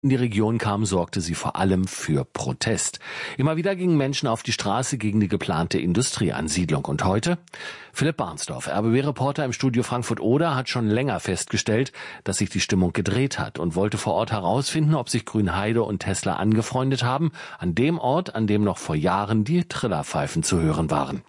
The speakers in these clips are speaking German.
in die Region kam, sorgte sie vor allem für Protest. Immer wieder gingen Menschen auf die Straße gegen die geplante Industrieansiedlung. Und heute? Philipp Barnsdorf, RBB-Reporter im Studio Frankfurt-Oder, hat schon länger festgestellt, dass sich die Stimmung gedreht hat und wollte vor Ort herausfinden, ob sich Grünheide und Tesla angefreundet haben, an dem Ort, an dem noch vor Jahren die Trillerpfeifen zu hören waren.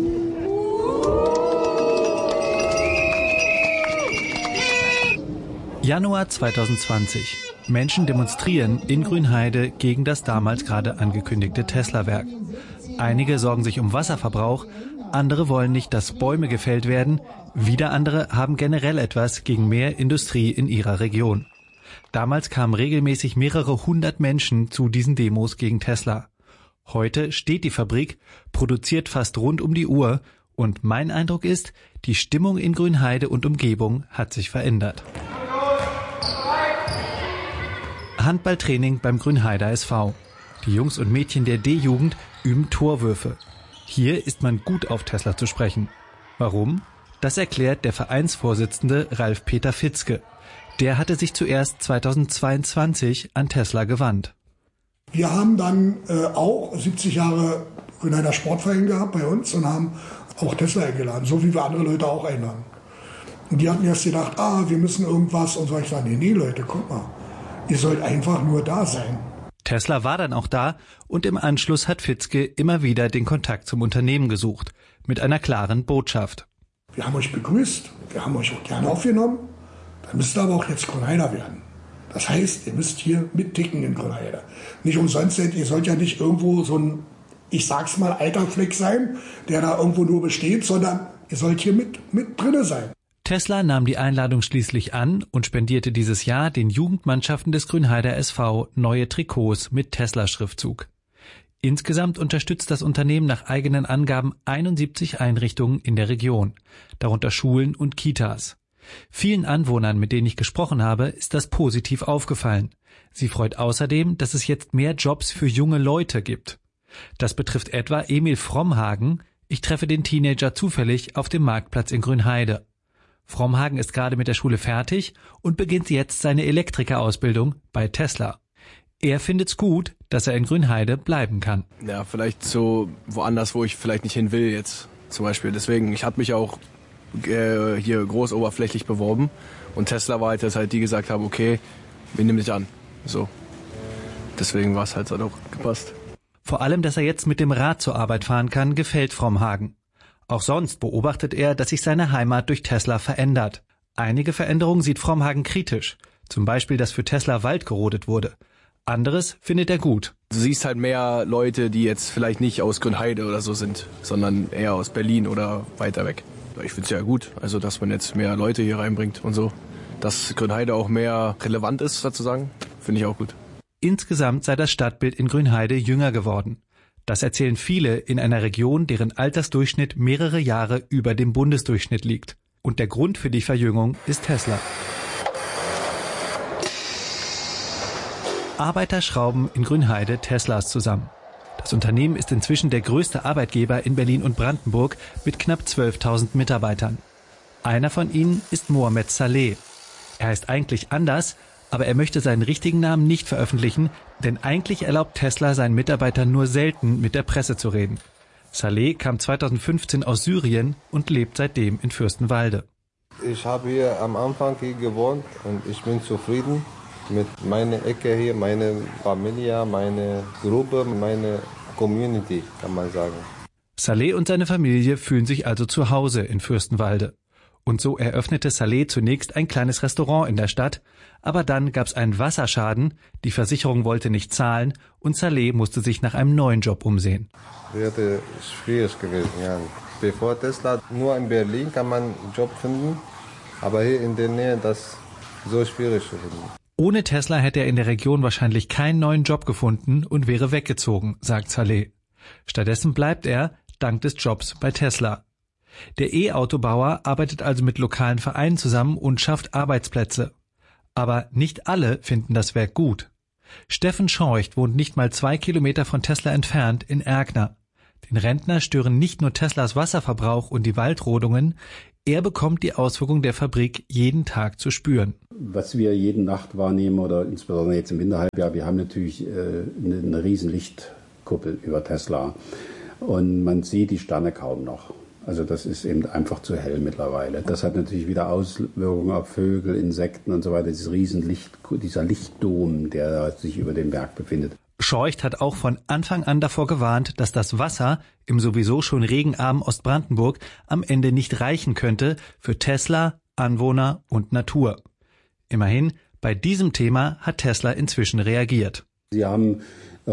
Januar 2020. Menschen demonstrieren in Grünheide gegen das damals gerade angekündigte Tesla-Werk. Einige sorgen sich um Wasserverbrauch, andere wollen nicht, dass Bäume gefällt werden, wieder andere haben generell etwas gegen mehr Industrie in ihrer Region. Damals kamen regelmäßig mehrere hundert Menschen zu diesen Demos gegen Tesla. Heute steht die Fabrik, produziert fast rund um die Uhr und mein Eindruck ist, die Stimmung in Grünheide und Umgebung hat sich verändert. Handballtraining beim Grünheider SV. Die Jungs und Mädchen der D-Jugend üben Torwürfe. Hier ist man gut auf Tesla zu sprechen. Warum? Das erklärt der Vereinsvorsitzende Ralf-Peter Fitzke. Der hatte sich zuerst 2022 an Tesla gewandt. Wir haben dann auch 70 Jahre Grünheider Sportverein gehabt bei uns und haben auch Tesla eingeladen, so wie wir andere Leute auch einladen. Und die hatten erst gedacht, wir müssen irgendwas und so. Ich sage, nee Leute, guck mal. Ihr sollt einfach nur da sein. Tesla war dann auch da und im Anschluss hat Fitzke immer wieder den Kontakt zum Unternehmen gesucht. Mit einer klaren Botschaft. Wir haben euch begrüßt, wir haben euch auch gerne aufgenommen. Dann müsst ihr aber auch jetzt Grünheider werden. Das heißt, ihr müsst hier mitticken in Grünheide. Nicht umsonst, ihr sollt ja nicht irgendwo so ein, ich sag's mal, alter Fleck sein, der da irgendwo nur besteht, sondern ihr sollt hier mit drinne sein. Tesla nahm die Einladung schließlich an und spendierte dieses Jahr den Jugendmannschaften des Grünheider SV neue Trikots mit Tesla-Schriftzug. Insgesamt unterstützt das Unternehmen nach eigenen Angaben 71 Einrichtungen in der Region, darunter Schulen und Kitas. Vielen Anwohnern, mit denen ich gesprochen habe, ist das positiv aufgefallen. Sie freut außerdem, dass es jetzt mehr Jobs für junge Leute gibt. Das betrifft etwa Emil Frommhagen. Ich treffe den Teenager zufällig auf dem Marktplatz in Grünheide. Frommhagen ist gerade mit der Schule fertig und beginnt jetzt seine Elektrikerausbildung bei Tesla. Er findet's gut, dass er in Grünheide bleiben kann. Ja, vielleicht so woanders, wo ich vielleicht nicht hin will jetzt zum Beispiel. Deswegen, ich hatte mich auch hier groß oberflächlich beworben und Tesla war halt, dass halt die gesagt haben, okay, wir nehmen dich an. So. Deswegen war es halt auch gepasst. Vor allem, dass er jetzt mit dem Rad zur Arbeit fahren kann, gefällt Frommhagen. Auch sonst beobachtet er, dass sich seine Heimat durch Tesla verändert. Einige Veränderungen sieht Frommhagen kritisch. Zum Beispiel, dass für Tesla Wald gerodet wurde. Anderes findet er gut. Du siehst halt mehr Leute, die jetzt vielleicht nicht aus Grünheide oder so sind, sondern eher aus Berlin oder weiter weg. Ich finde es ja gut, also dass man jetzt mehr Leute hier reinbringt und so. Dass Grünheide auch mehr relevant ist, sozusagen, finde ich auch gut. Insgesamt sei das Stadtbild in Grünheide jünger geworden. Das erzählen viele in einer Region, deren Altersdurchschnitt mehrere Jahre über dem Bundesdurchschnitt liegt. Und der Grund für die Verjüngung ist Tesla. Arbeiter schrauben in Grünheide Teslas zusammen. Das Unternehmen ist inzwischen der größte Arbeitgeber in Berlin und Brandenburg mit knapp 12.000 Mitarbeitern. Einer von ihnen ist Mohamed Saleh. Er heißt eigentlich anders, aber er möchte seinen richtigen Namen nicht veröffentlichen, denn eigentlich erlaubt Tesla seinen Mitarbeitern nur selten mit der Presse zu reden. Saleh kam 2015 aus Syrien und lebt seitdem in Fürstenwalde. Ich habe hier am Anfang hier gewohnt und ich bin zufrieden mit meiner Ecke hier, meine Familie, meine Gruppe, meine Community, kann man sagen. Saleh und seine Familie fühlen sich also zu Hause in Fürstenwalde. Und so eröffnete Saleh zunächst ein kleines Restaurant in der Stadt, aber dann gab's einen Wasserschaden, die Versicherung wollte nicht zahlen und Saleh musste sich nach einem neuen Job umsehen. Wäre schwierig gewesen, ja. Bevor Tesla, nur in Berlin kann man einen Job finden, aber hier in der Nähe das so schwierig zu finden. Ohne Tesla hätte er in der Region wahrscheinlich keinen neuen Job gefunden und wäre weggezogen, sagt Saleh. Stattdessen bleibt er, dank des Jobs, bei Tesla. Der E-Autobauer arbeitet also mit lokalen Vereinen zusammen und schafft Arbeitsplätze. Aber nicht alle finden das Werk gut. Steffen Scheucht wohnt nicht mal 2 Kilometer von Tesla entfernt in Erkner. Den Rentner stören nicht nur Teslas Wasserverbrauch und die Waldrodungen, er bekommt die Auswirkungen der Fabrik jeden Tag zu spüren. Was wir jede Nacht wahrnehmen oder insbesondere jetzt im Winterhalbjahr, wir haben natürlich eine riesen Lichtkuppel über Tesla und man sieht die Sterne kaum noch. Also das ist eben einfach zu hell mittlerweile. Das hat natürlich wieder Auswirkungen auf Vögel, Insekten und so weiter. Dieser Lichtdom, der sich über dem Berg befindet. Scheucht hat auch von Anfang an davor gewarnt, dass das Wasser im sowieso schon regenarmen Ostbrandenburg am Ende nicht reichen könnte für Tesla, Anwohner und Natur. Immerhin, bei diesem Thema hat Tesla inzwischen reagiert. Sie haben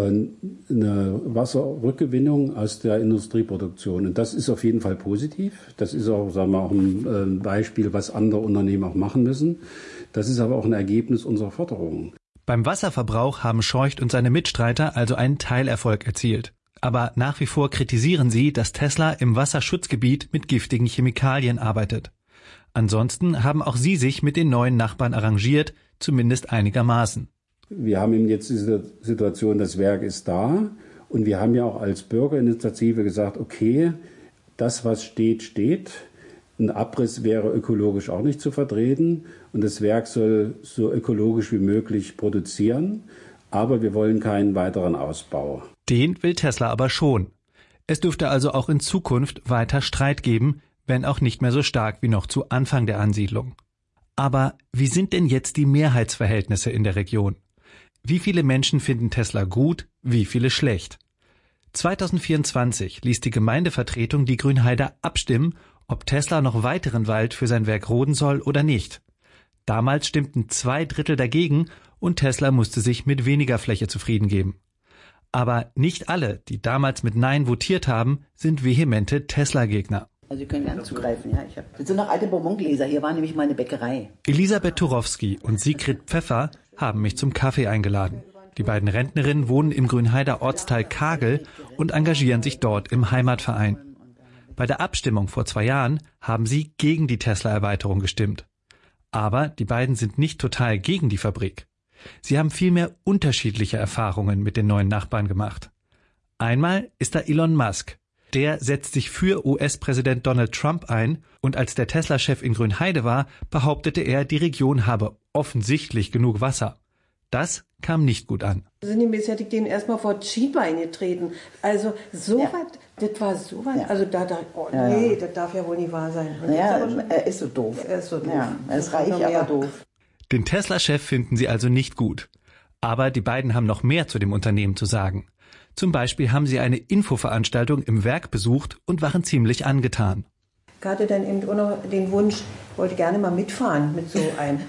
eine Wasserrückgewinnung aus der Industrieproduktion. Und das ist auf jeden Fall positiv. Das ist auch, sagen wir, auch ein Beispiel, was andere Unternehmen auch machen müssen. Das ist aber auch ein Ergebnis unserer Forderungen. Beim Wasserverbrauch haben Scheucht und seine Mitstreiter also einen Teilerfolg erzielt. Aber nach wie vor kritisieren sie, dass Tesla im Wasserschutzgebiet mit giftigen Chemikalien arbeitet. Ansonsten haben auch sie sich mit den neuen Nachbarn arrangiert, zumindest einigermaßen. Wir haben eben jetzt diese Situation, das Werk ist da und wir haben ja auch als Bürgerinitiative gesagt, okay, das, was steht, steht. Ein Abriss wäre ökologisch auch nicht zu vertreten und das Werk soll so ökologisch wie möglich produzieren, aber wir wollen keinen weiteren Ausbau. Den will Tesla aber schon. Es dürfte also auch in Zukunft weiter Streit geben, wenn auch nicht mehr so stark wie noch zu Anfang der Ansiedlung. Aber wie sind denn jetzt die Mehrheitsverhältnisse in der Region? Wie viele Menschen finden Tesla gut, wie viele schlecht? 2024 ließ die Gemeindevertretung die Grünheider abstimmen, ob Tesla noch weiteren Wald für sein Werk roden soll oder nicht. Damals stimmten 2/3 dagegen und Tesla musste sich mit weniger Fläche zufrieden geben. Aber nicht alle, die damals mit Nein votiert haben, sind vehemente Tesla-Gegner. Also Sie können gerne zugreifen, ja. Das sind noch alte Bonbongläser, hier war nämlich meine Bäckerei. Elisabeth Turowski und Sigrid Pfeffer haben mich zum Kaffee eingeladen. Die beiden Rentnerinnen wohnen im Grünheider Ortsteil Kagel und engagieren sich dort im Heimatverein. Bei der Abstimmung vor 2 Jahren haben sie gegen die Tesla-Erweiterung gestimmt. Aber die beiden sind nicht total gegen die Fabrik. Sie haben vielmehr unterschiedliche Erfahrungen mit den neuen Nachbarn gemacht. Einmal ist da Elon Musk. Der setzt sich für US-Präsident Donald Trump ein und als der Tesla-Chef in Grünheide war, behauptete er, die Region habe offensichtlich genug Wasser. Das kam nicht gut an. Sind die bisher denen erstmal vor das Schienbein getreten. Also sowas, ja. Das war sowas, ja. Also da oh nee, das darf ja wohl nicht wahr sein. Naja, er ist so doof. Er ist so doof. Ja, er ist reich, aber doof. Den Tesla-Chef finden sie also nicht gut. Aber die beiden haben noch mehr zu dem Unternehmen zu sagen. Zum Beispiel haben sie eine Infoveranstaltung im Werk besucht und waren ziemlich angetan. Ich hatte dann eben auch noch den Wunsch, wollte gerne mal mitfahren mit so einem.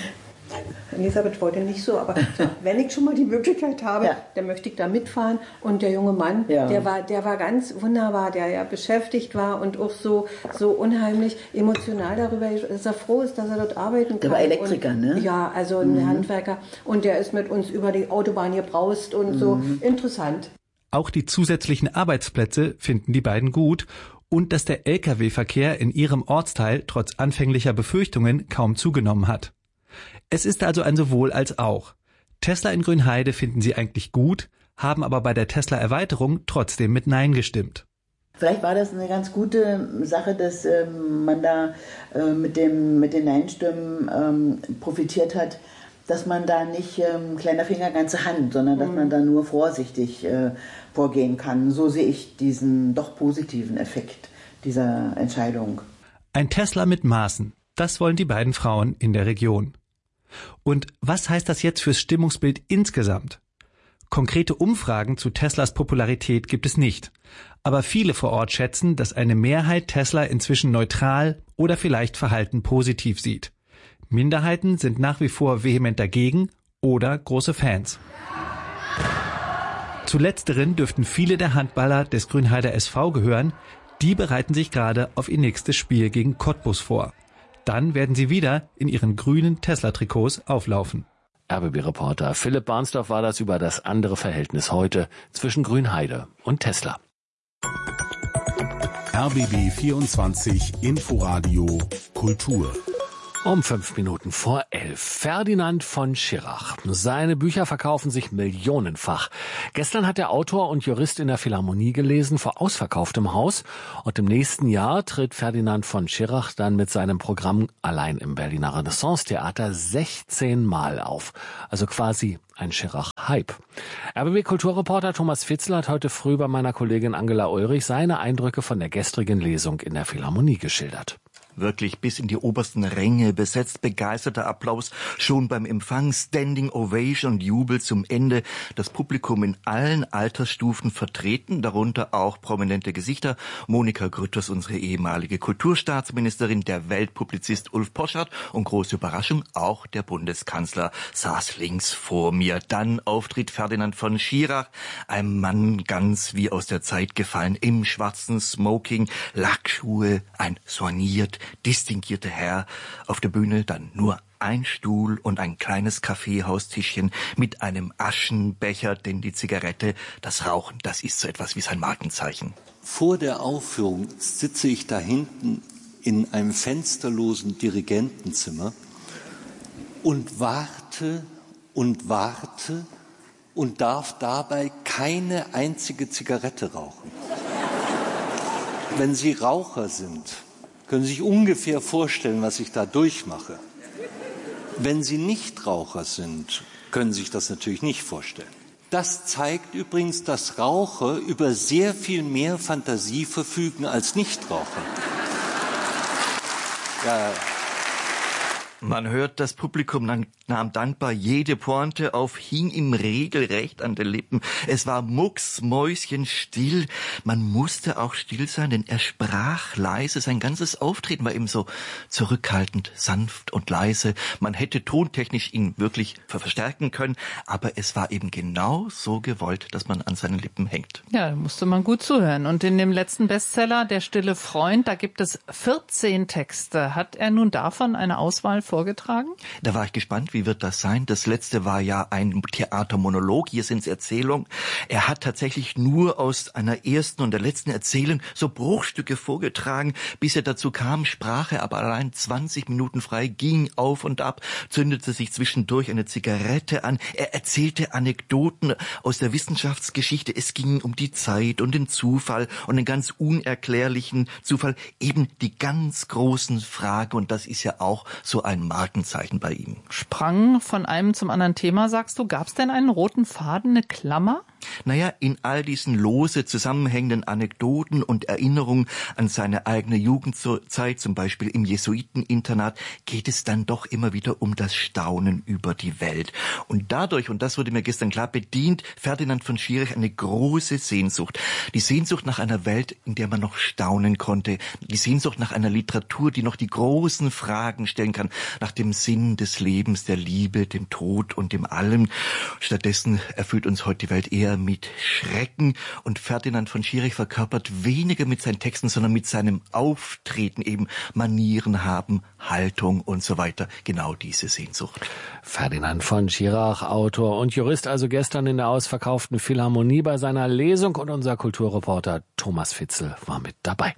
Elisabeth wollte nicht so, aber wenn ich schon mal die Möglichkeit habe, dann möchte ich da mitfahren. Und der junge Mann, der war ganz wunderbar, der ja beschäftigt war und auch so unheimlich emotional darüber, dass er froh ist, dass er dort arbeiten kann. Der war Elektriker, ne? Ja, also ein Handwerker. Und der ist mit uns über die Autobahn gebraust und so. Interessant. Auch die zusätzlichen Arbeitsplätze finden die beiden gut und dass der Lkw-Verkehr in ihrem Ortsteil trotz anfänglicher Befürchtungen kaum zugenommen hat. Es ist also ein Sowohl als auch. Tesla in Grünheide finden sie eigentlich gut, haben aber bei der Tesla-Erweiterung trotzdem mit Nein gestimmt. Vielleicht war das eine ganz gute Sache, dass man da mit den Nein-Stimmen profitiert hat, dass man da nicht kleiner Finger, ganze Hand, sondern dass man da nur vorsichtig vorgehen kann. So sehe ich diesen doch positiven Effekt dieser Entscheidung. Ein Tesla mit Maßen, das wollen die beiden Frauen in der Region. Und was heißt das jetzt fürs Stimmungsbild insgesamt? Konkrete Umfragen zu Teslas Popularität gibt es nicht. Aber viele vor Ort schätzen, dass eine Mehrheit Tesla inzwischen neutral oder vielleicht verhalten positiv sieht. Minderheiten sind nach wie vor vehement dagegen oder große Fans. Zu letzteren dürften viele der Handballer des Grünheider SV gehören. Die bereiten sich gerade auf ihr nächstes Spiel gegen Cottbus vor. Dann werden sie wieder in ihren grünen Tesla-Trikots auflaufen. RBB-Reporter Philipp Barnsdorf war das über das andere Verhältnis heute zwischen Grünheide und Tesla. RBB 24 Inforadio Kultur Um 11:05. Ferdinand von Schirach. Seine Bücher verkaufen sich millionenfach. Gestern hat der Autor und Jurist in der Philharmonie gelesen vor ausverkauftem Haus. Und im nächsten Jahr tritt Ferdinand von Schirach dann mit seinem Programm allein im Berliner Renaissance-Theater 16 Mal auf. Also quasi ein Schirach-Hype. RBB-Kulturreporter Thomas Fitzel hat heute früh bei meiner Kollegin Angela Ulrich seine Eindrücke von der gestrigen Lesung in der Philharmonie geschildert. Wirklich bis in die obersten Ränge besetzt, begeisterter Applaus schon beim Empfang, Standing Ovation und Jubel zum Ende. Das Publikum in allen Altersstufen vertreten, darunter auch prominente Gesichter. Monika Grütters, unsere ehemalige Kulturstaatsministerin, der Weltpublizist Ulf Poschardt und große Überraschung, auch der Bundeskanzler saß links vor mir. Dann auftritt Ferdinand von Schirach, ein Mann ganz wie aus der Zeit gefallen, im schwarzen Smoking, Lackschuhe, ein soigniert distinguierter Herr, auf der Bühne dann nur ein Stuhl und ein kleines Kaffeehaustischchen mit einem Aschenbecher, denn die Zigarette, das Rauchen, das ist so etwas wie sein Markenzeichen. Vor der Aufführung sitze ich da hinten in einem fensterlosen Dirigentenzimmer und warte und darf dabei keine einzige Zigarette rauchen. Wenn Sie Raucher sind, können Sie sich ungefähr vorstellen, was ich da durchmache. Wenn Sie Nichtraucher sind, können Sie sich das natürlich nicht vorstellen. Das zeigt übrigens, dass Raucher über sehr viel mehr Fantasie verfügen als Nichtraucher. Ja. Man hört, das Publikum nahm dankbar jede Pointe auf, hing ihm regelrecht an den Lippen. Es war mucksmäuschenstill. Man musste auch still sein, denn er sprach leise. Sein ganzes Auftreten war eben so zurückhaltend, sanft und leise. Man hätte tontechnisch ihn wirklich verstärken können, aber es war eben genau so gewollt, dass man an seinen Lippen hängt. Ja, da musste man gut zuhören. Und in dem letzten Bestseller, Der stille Freund, da gibt es 14 Texte. Hat er nun davon eine Auswahl vorgetragen? Da war ich gespannt, wie wird das sein? Das letzte war ja ein Theatermonolog, hier sind es Erzählungen. Er hat tatsächlich nur aus einer ersten und der letzten Erzählung so Bruchstücke vorgetragen. Bis er dazu kam, sprach er aber allein 20 Minuten frei, ging auf und ab, zündete sich zwischendurch eine Zigarette an. Er erzählte Anekdoten aus der Wissenschaftsgeschichte. Es ging um die Zeit und den Zufall und den ganz unerklärlichen Zufall, eben die ganz großen Fragen. Und das ist ja auch so ein Markenzeichen bei ihm. Sprang von einem zum anderen Thema, sagst du. Gab es denn einen roten Faden, eine Klammer? Naja, in all diesen lose zusammenhängenden Anekdoten und Erinnerungen an seine eigene Jugendzeit, zum Beispiel im Jesuiteninternat, geht es dann doch immer wieder um das Staunen über die Welt. Und dadurch, und das wurde mir gestern klar, bedient Ferdinand von Schirach eine große Sehnsucht. Die Sehnsucht nach einer Welt, in der man noch staunen konnte. Die Sehnsucht nach einer Literatur, die noch die großen Fragen stellen kann, nach dem Sinn des Lebens, der Liebe, dem Tod und dem Allem. Stattdessen erfüllt uns heute die Welt eher mit Schrecken, und Ferdinand von Schirach verkörpert weniger mit seinen Texten, sondern mit seinem Auftreten eben Manieren haben, Haltung und so weiter. Genau diese Sehnsucht. Ferdinand von Schirach, Autor und Jurist, also gestern in der ausverkauften Philharmonie bei seiner Lesung, und unser Kulturreporter Thomas Fitzel war mit dabei.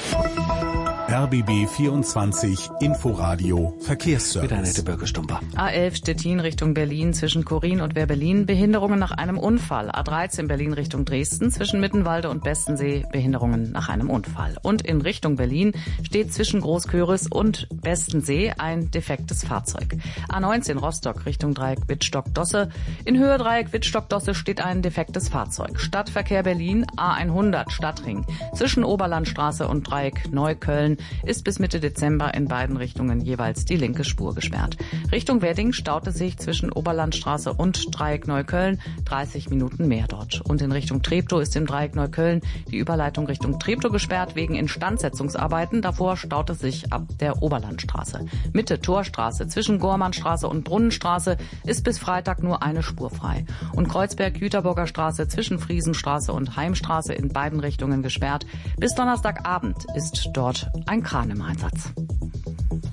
RBB 24 Inforadio Verkehrsservice. Mit Annette Birke-Stumper. A11 Stettin Richtung Berlin zwischen Korin und Wehr-Berlin. Behinderungen nach einem Unfall. A13 Berlin Richtung Dresden zwischen Mittenwalde und Bestensee. Behinderungen nach einem Unfall. Und in Richtung Berlin steht zwischen Großköris und Bestensee ein defektes Fahrzeug. A19 Rostock Richtung Dreieck Wittstock-Dosse. In Höhe Dreieck Wittstock-Dosse steht ein defektes Fahrzeug. Stadtverkehr Berlin A100 Stadtring. Zwischen Oberlandstraße und Dreieck Neukölln ist bis Mitte Dezember in beiden Richtungen jeweils die linke Spur gesperrt. Richtung Wedding staut es sich zwischen Oberlandstraße und Dreieck Neukölln 30 Minuten mehr dort. Und in Richtung Treptow ist im Dreieck Neukölln die Überleitung Richtung Treptow gesperrt wegen Instandsetzungsarbeiten. Davor staut es sich ab der Oberlandstraße. Mitte Torstraße zwischen Gormannstraße und Brunnenstraße ist bis Freitag nur eine Spur frei. Und Kreuzberg-Jüterburger Straße zwischen Friesenstraße und Heimstraße in beiden Richtungen gesperrt. Bis Donnerstagabend ist dort ein Kran im Einsatz.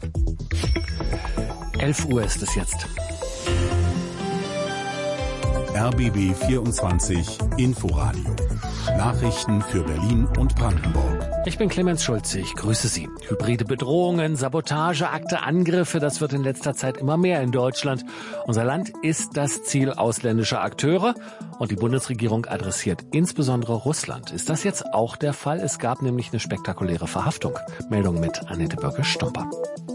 11 Uhr ist es jetzt. RBB 24 Inforadio. Nachrichten für Berlin und Brandenburg. Ich bin Clemens Schulze, ich grüße Sie. Hybride Bedrohungen, Sabotageakte, Angriffe, das wird in letzter Zeit immer mehr in Deutschland. Unser Land ist das Ziel ausländischer Akteure und die Bundesregierung adressiert insbesondere Russland. Ist das jetzt auch der Fall? Es gab nämlich eine spektakuläre Verhaftung. Meldung mit Annette Böcke-Stomper.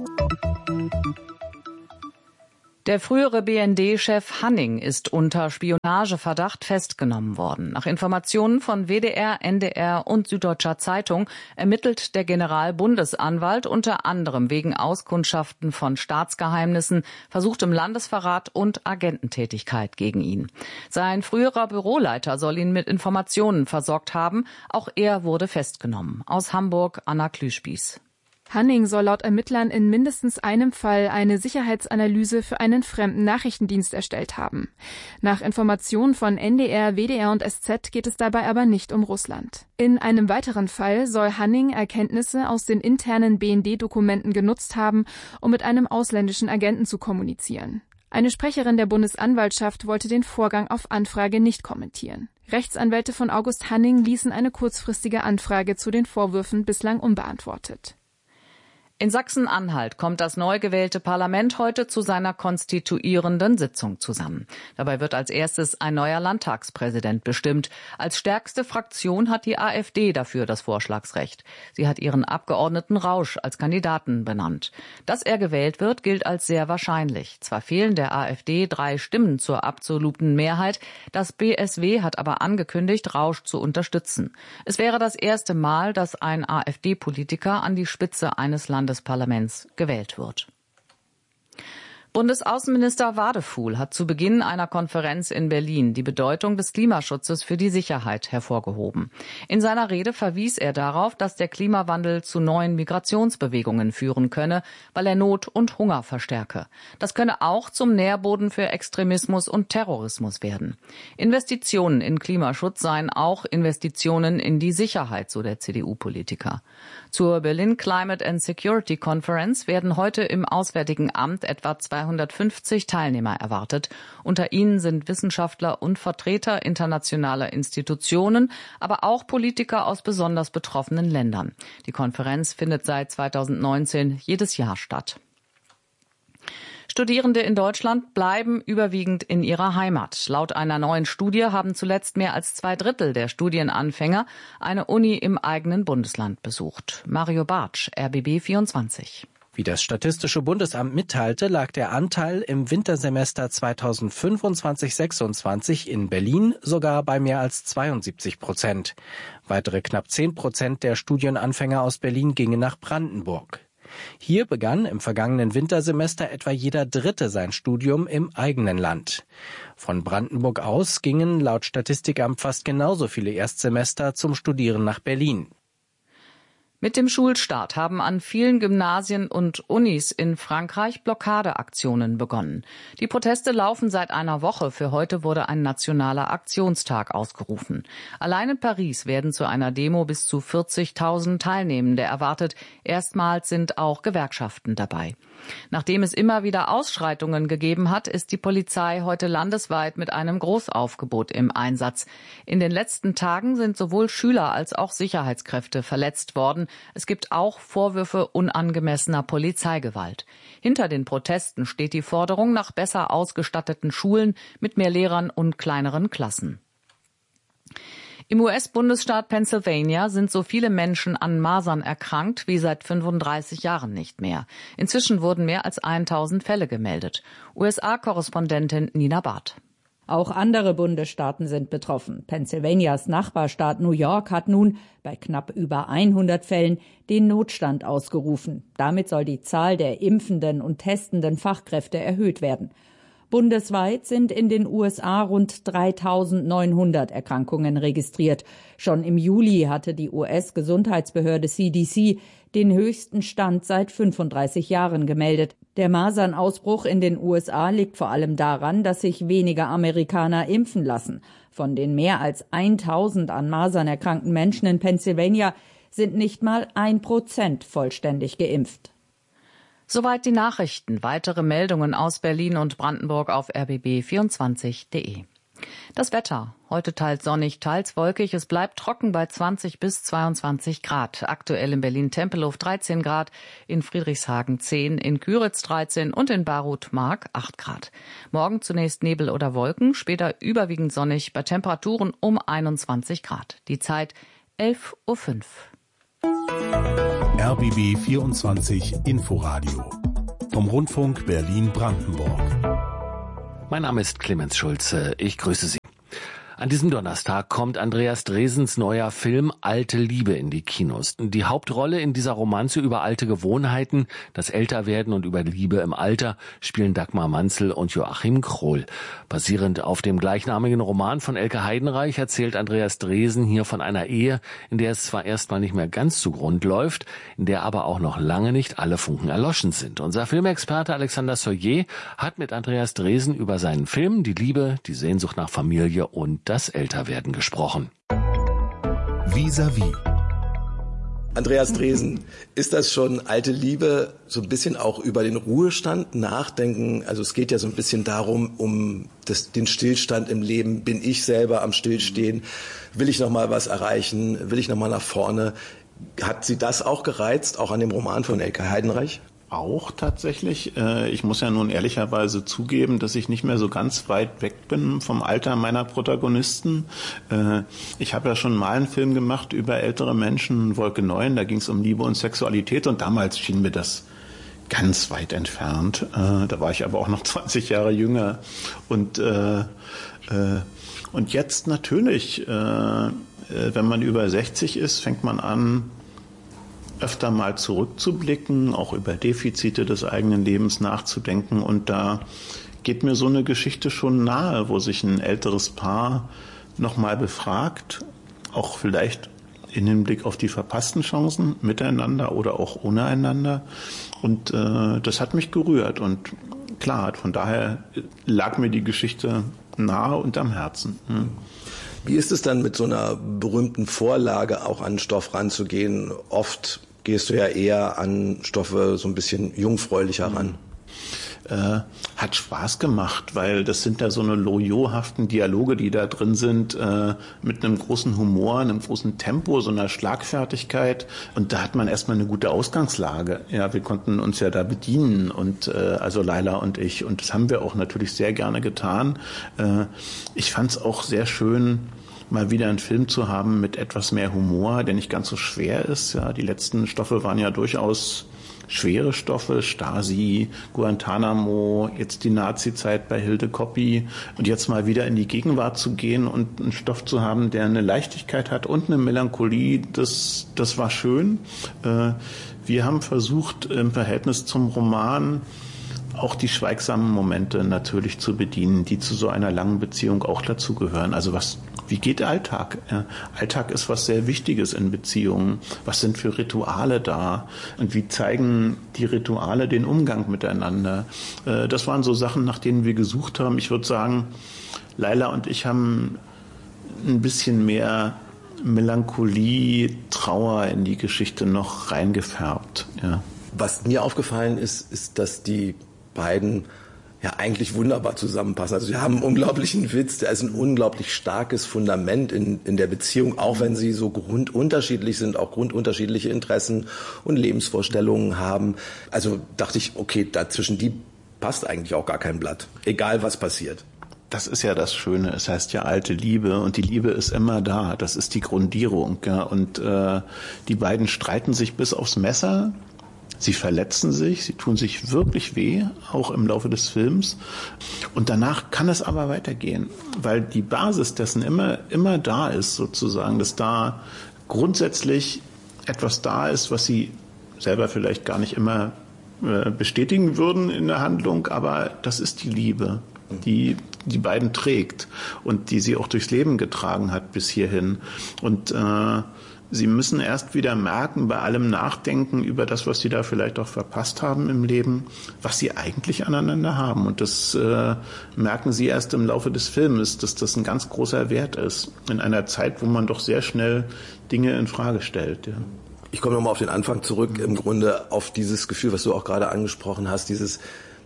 Der frühere BND-Chef Hanning ist unter Spionageverdacht festgenommen worden. Nach Informationen von WDR, NDR und Süddeutscher Zeitung ermittelt der Generalbundesanwalt unter anderem wegen Auskundschaften von Staatsgeheimnissen, versuchtem Landesverrat und Agententätigkeit gegen ihn. Sein früherer Büroleiter soll ihn mit Informationen versorgt haben. Auch er wurde festgenommen. Aus Hamburg Anna Klüspieß. Hanning soll laut Ermittlern in mindestens einem Fall eine Sicherheitsanalyse für einen fremden Nachrichtendienst erstellt haben. Nach Informationen von NDR, WDR und SZ geht es dabei aber nicht um Russland. In einem weiteren Fall soll Hanning Erkenntnisse aus den internen BND-Dokumenten genutzt haben, um mit einem ausländischen Agenten zu kommunizieren. Eine Sprecherin der Bundesanwaltschaft wollte den Vorgang auf Anfrage nicht kommentieren. Rechtsanwälte von August Hanning ließen eine kurzfristige Anfrage zu den Vorwürfen bislang unbeantwortet. In Sachsen-Anhalt kommt das neu gewählte Parlament heute zu seiner konstituierenden Sitzung zusammen. Dabei wird als erstes ein neuer Landtagspräsident bestimmt. Als stärkste Fraktion hat die AfD dafür das Vorschlagsrecht. Sie hat ihren Abgeordneten Rausch als Kandidaten benannt. Dass er gewählt wird, gilt als sehr wahrscheinlich. Zwar fehlen der AfD 3 Stimmen zur absoluten Mehrheit, das BSW hat aber angekündigt, Rausch zu unterstützen. Es wäre das erste Mal, dass ein AfD-Politiker an die Spitze eines Landesparlaments gewählt wird. Bundesaußenminister Wadefuhl hat zu Beginn einer Konferenz in Berlin die Bedeutung des Klimaschutzes für die Sicherheit hervorgehoben. In seiner Rede verwies er darauf, dass der Klimawandel zu neuen Migrationsbewegungen führen könne, weil er Not und Hunger verstärke. Das könne auch zum Nährboden für Extremismus und Terrorismus werden. Investitionen in Klimaschutz seien auch Investitionen in die Sicherheit, so der CDU-Politiker. Zur Berlin Climate and Security Conference werden heute im Auswärtigen Amt etwa 250 Teilnehmer erwartet. Unter ihnen sind Wissenschaftler und Vertreter internationaler Institutionen, aber auch Politiker aus besonders betroffenen Ländern. Die Konferenz findet seit 2019 jedes Jahr statt. Studierende in Deutschland bleiben überwiegend in ihrer Heimat. Laut einer neuen Studie haben zuletzt mehr als 2/3 der Studienanfänger eine Uni im eigenen Bundesland besucht. Mario Bartsch, RBB 24. Wie das Statistische Bundesamt mitteilte, lag der Anteil im Wintersemester 2025/26 in Berlin sogar bei mehr als 72%. Weitere knapp 10% der Studienanfänger aus Berlin gingen nach Brandenburg. Hier begann im vergangenen Wintersemester etwa jeder Dritte sein Studium im eigenen Land. Von Brandenburg aus gingen laut Statistikamt fast genauso viele Erstsemester zum Studieren nach Berlin. Mit dem Schulstart haben an vielen Gymnasien und Unis in Frankreich Blockadeaktionen begonnen. Die Proteste laufen seit einer Woche. Für heute wurde ein nationaler Aktionstag ausgerufen. Allein in Paris werden zu einer Demo bis zu 40.000 Teilnehmende erwartet. Erstmals sind auch Gewerkschaften dabei. Nachdem es immer wieder Ausschreitungen gegeben hat, ist die Polizei heute landesweit mit einem Großaufgebot im Einsatz. In den letzten Tagen sind sowohl Schüler als auch Sicherheitskräfte verletzt worden. Es gibt auch Vorwürfe unangemessener Polizeigewalt. Hinter den Protesten steht die Forderung nach besser ausgestatteten Schulen mit mehr Lehrern und kleineren Klassen. Im US-Bundesstaat Pennsylvania sind so viele Menschen an Masern erkrankt wie seit 35 Jahren nicht mehr. Inzwischen wurden mehr als 1000 Fälle gemeldet. USA-Korrespondentin Nina Barth. Auch andere Bundesstaaten sind betroffen. Pennsylvanias Nachbarstaat New York hat nun bei knapp über 100 Fällen den Notstand ausgerufen. Damit soll die Zahl der impfenden und testenden Fachkräfte erhöht werden. Bundesweit sind in den USA rund 3.900 Erkrankungen registriert. Schon im Juli hatte die US-Gesundheitsbehörde CDC den höchsten Stand seit 35 Jahren gemeldet. Der Masernausbruch in den USA liegt vor allem daran, dass sich weniger Amerikaner impfen lassen. Von den mehr als 1.000 an Masern erkrankten Menschen in Pennsylvania sind nicht mal 1% vollständig geimpft. Soweit die Nachrichten. Weitere Meldungen aus Berlin und Brandenburg auf rbb24.de. Das Wetter. Heute teils sonnig, teils wolkig. Es bleibt trocken bei 20 bis 22 Grad. Aktuell in Berlin-Tempelhof 13 Grad, in Friedrichshagen 10, in Küritz 13 und in Barut-Mark 8 Grad. Morgen zunächst Nebel oder Wolken, später überwiegend sonnig bei Temperaturen um 21 Grad. Die Zeit 11:05 Uhr. RBB 24 Inforadio vom Rundfunk Berlin-Brandenburg. Mein Name ist Clemens Schulze. Ich grüße Sie. An diesem Donnerstag kommt Andreas Dresens neuer Film Alte Liebe in die Kinos. Die Hauptrolle in dieser Romanze über alte Gewohnheiten, das Älterwerden und über Liebe im Alter spielen Dagmar Manzel und Joachim Krohl. Basierend auf dem gleichnamigen Roman von Elke Heidenreich erzählt Andreas Dresen hier von einer Ehe, in der es zwar erstmal nicht mehr ganz zugrund läuft, in der aber auch noch lange nicht alle Funken erloschen sind. Unser Filmexperte Alexander Soyer hat mit Andreas Dresen über seinen Film, die Liebe, die Sehnsucht nach Familie und das Älterwerden gesprochen. Vis-à-vis. Andreas Dresen, ist das schon alte Liebe, so ein bisschen auch über den Ruhestand nachdenken? Also es geht ja so ein bisschen darum, den Stillstand im Leben. Bin ich selber am Stillstehen? Will ich noch mal was erreichen? Will ich noch mal nach vorne? Hat Sie das auch gereizt, auch an dem Roman von Elke Heidenreich? Auch tatsächlich. Ich muss ja nun ehrlicherweise zugeben, dass ich nicht mehr so ganz weit weg bin vom Alter meiner Protagonisten. Ich habe ja schon mal einen Film gemacht über ältere Menschen, Wolke 9, da ging es um Liebe und Sexualität und damals schien mir das ganz weit entfernt. Da war ich aber auch noch 20 Jahre jünger. Und jetzt natürlich, wenn man über 60 ist, fängt man an, öfter mal zurückzublicken, auch über Defizite des eigenen Lebens nachzudenken. Und da geht mir so eine Geschichte schon nahe, wo sich ein älteres Paar nochmal befragt, auch vielleicht in Hinblick auf die verpassten Chancen miteinander oder auch ohne einander. Und das hat mich gerührt. Und klar, von daher lag mir die Geschichte nahe und am Herzen. Wie ist es dann mit so einer berühmten Vorlage auch an Stoff ranzugehen? Oft gehst du ja eher an Stoffe so ein bisschen jungfräulicher ran. Hat Spaß gemacht, weil das sind ja so eine loyohaften Dialoge, die da drin sind, mit einem großen Humor, einem großen Tempo, so einer Schlagfertigkeit. Und da hat man erstmal eine gute Ausgangslage. Ja, wir konnten uns ja da bedienen und also Laila und ich. Und das haben wir auch natürlich sehr gerne getan. Ich fand es auch sehr schön, mal wieder einen Film zu haben mit etwas mehr Humor, der nicht ganz so schwer ist. Ja, die letzten Stoffe waren ja durchaus schwere Stoffe, Stasi, Guantanamo, jetzt die Nazi-Zeit bei Hilde Koppi und jetzt mal wieder in die Gegenwart zu gehen und einen Stoff zu haben, der eine Leichtigkeit hat und eine Melancholie, das war schön. Wir haben versucht, im Verhältnis zum Roman auch die schweigsamen Momente natürlich zu bedienen, die zu so einer langen Beziehung auch dazugehören. Also wie geht Alltag? Ja, Alltag ist was sehr Wichtiges in Beziehungen. Was sind für Rituale da? Und wie zeigen die Rituale den Umgang miteinander? Das waren so Sachen, nach denen wir gesucht haben. Ich würde sagen, Laila und ich haben ein bisschen mehr Melancholie, Trauer in die Geschichte noch reingefärbt. Ja. Was mir aufgefallen ist, dass die beiden ja eigentlich wunderbar zusammenpassen. Also sie haben einen unglaublichen Witz, da ist ein unglaublich starkes Fundament in der Beziehung, auch wenn sie so grundunterschiedlich sind, auch grundunterschiedliche Interessen und Lebensvorstellungen haben. Also dachte ich, okay, dazwischen die passt eigentlich auch gar kein Blatt, egal was passiert. Das ist ja das Schöne, es heißt ja alte Liebe und die Liebe ist immer da, das ist die Grundierung. Ja. Und die beiden streiten sich bis aufs Messer. Sie verletzen sich, sie tun sich wirklich weh, auch im Laufe des Films. Und danach kann es aber weitergehen, weil die Basis dessen immer da ist, sozusagen, dass da grundsätzlich etwas da ist, was sie selber vielleicht gar nicht immer bestätigen würden in der Handlung, aber das ist die Liebe, die beiden trägt und die sie auch durchs Leben getragen hat bis hierhin. Und sie müssen erst wieder merken, bei allem Nachdenken über das, was sie da vielleicht auch verpasst haben im Leben, was sie eigentlich aneinander haben. Und das merken sie erst im Laufe des Filmes, dass das ein ganz großer Wert ist. In einer Zeit, wo man doch sehr schnell Dinge in Frage stellt. Ja. Ich komme nochmal auf den Anfang zurück, im Grunde auf dieses Gefühl, was du auch gerade angesprochen hast, dieses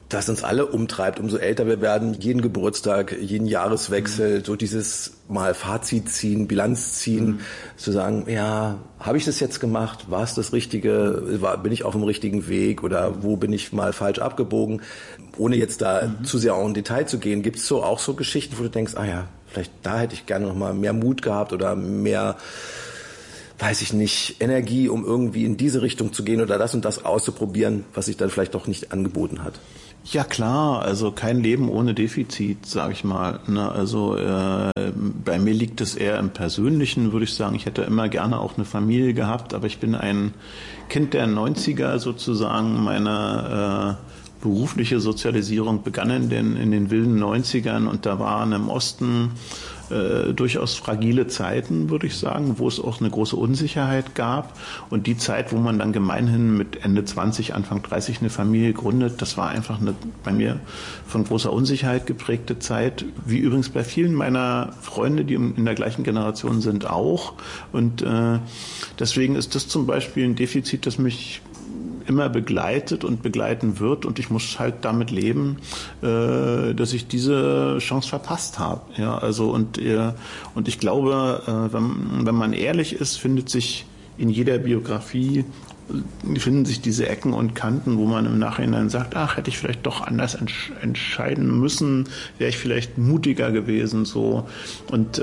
das uns alle umtreibt, umso älter wir werden, jeden Geburtstag, jeden Jahreswechsel, so dieses mal Fazit ziehen, Bilanz ziehen, zu sagen, ja, habe ich das jetzt gemacht? War es das Richtige? Bin ich auf dem richtigen Weg oder wo bin ich mal falsch abgebogen? Ohne jetzt da zu sehr auch in Detail zu gehen, gibt es auch so Geschichten, wo du denkst, vielleicht da hätte ich gerne noch mal mehr Mut gehabt oder mehr, weiß ich nicht, Energie, um irgendwie in diese Richtung zu gehen oder das und das auszuprobieren, was sich dann vielleicht doch nicht angeboten hat. Ja klar, also kein Leben ohne Defizit, sage ich mal. Also bei mir liegt es eher im Persönlichen, würde ich sagen. Ich hätte immer gerne auch eine Familie gehabt, aber ich bin ein Kind der 90er sozusagen. Meine berufliche Sozialisierung begann in den wilden 90ern und da waren im Osten durchaus fragile Zeiten, würde ich sagen, wo es auch eine große Unsicherheit gab. Und die Zeit, wo man dann gemeinhin mit Ende 20, Anfang 30 eine Familie gründet, das war einfach eine bei mir von großer Unsicherheit geprägte Zeit, wie übrigens bei vielen meiner Freunde, die in der gleichen Generation sind, auch. Und deswegen ist das zum Beispiel ein Defizit, das mich immer begleitet und begleiten wird und ich muss halt damit leben, dass ich diese Chance verpasst habe. Ja, also und ich glaube, wenn man ehrlich ist, finden sich diese Ecken und Kanten, wo man im Nachhinein sagt, hätte ich vielleicht doch anders entscheiden müssen, wäre ich vielleicht mutiger gewesen, so. Und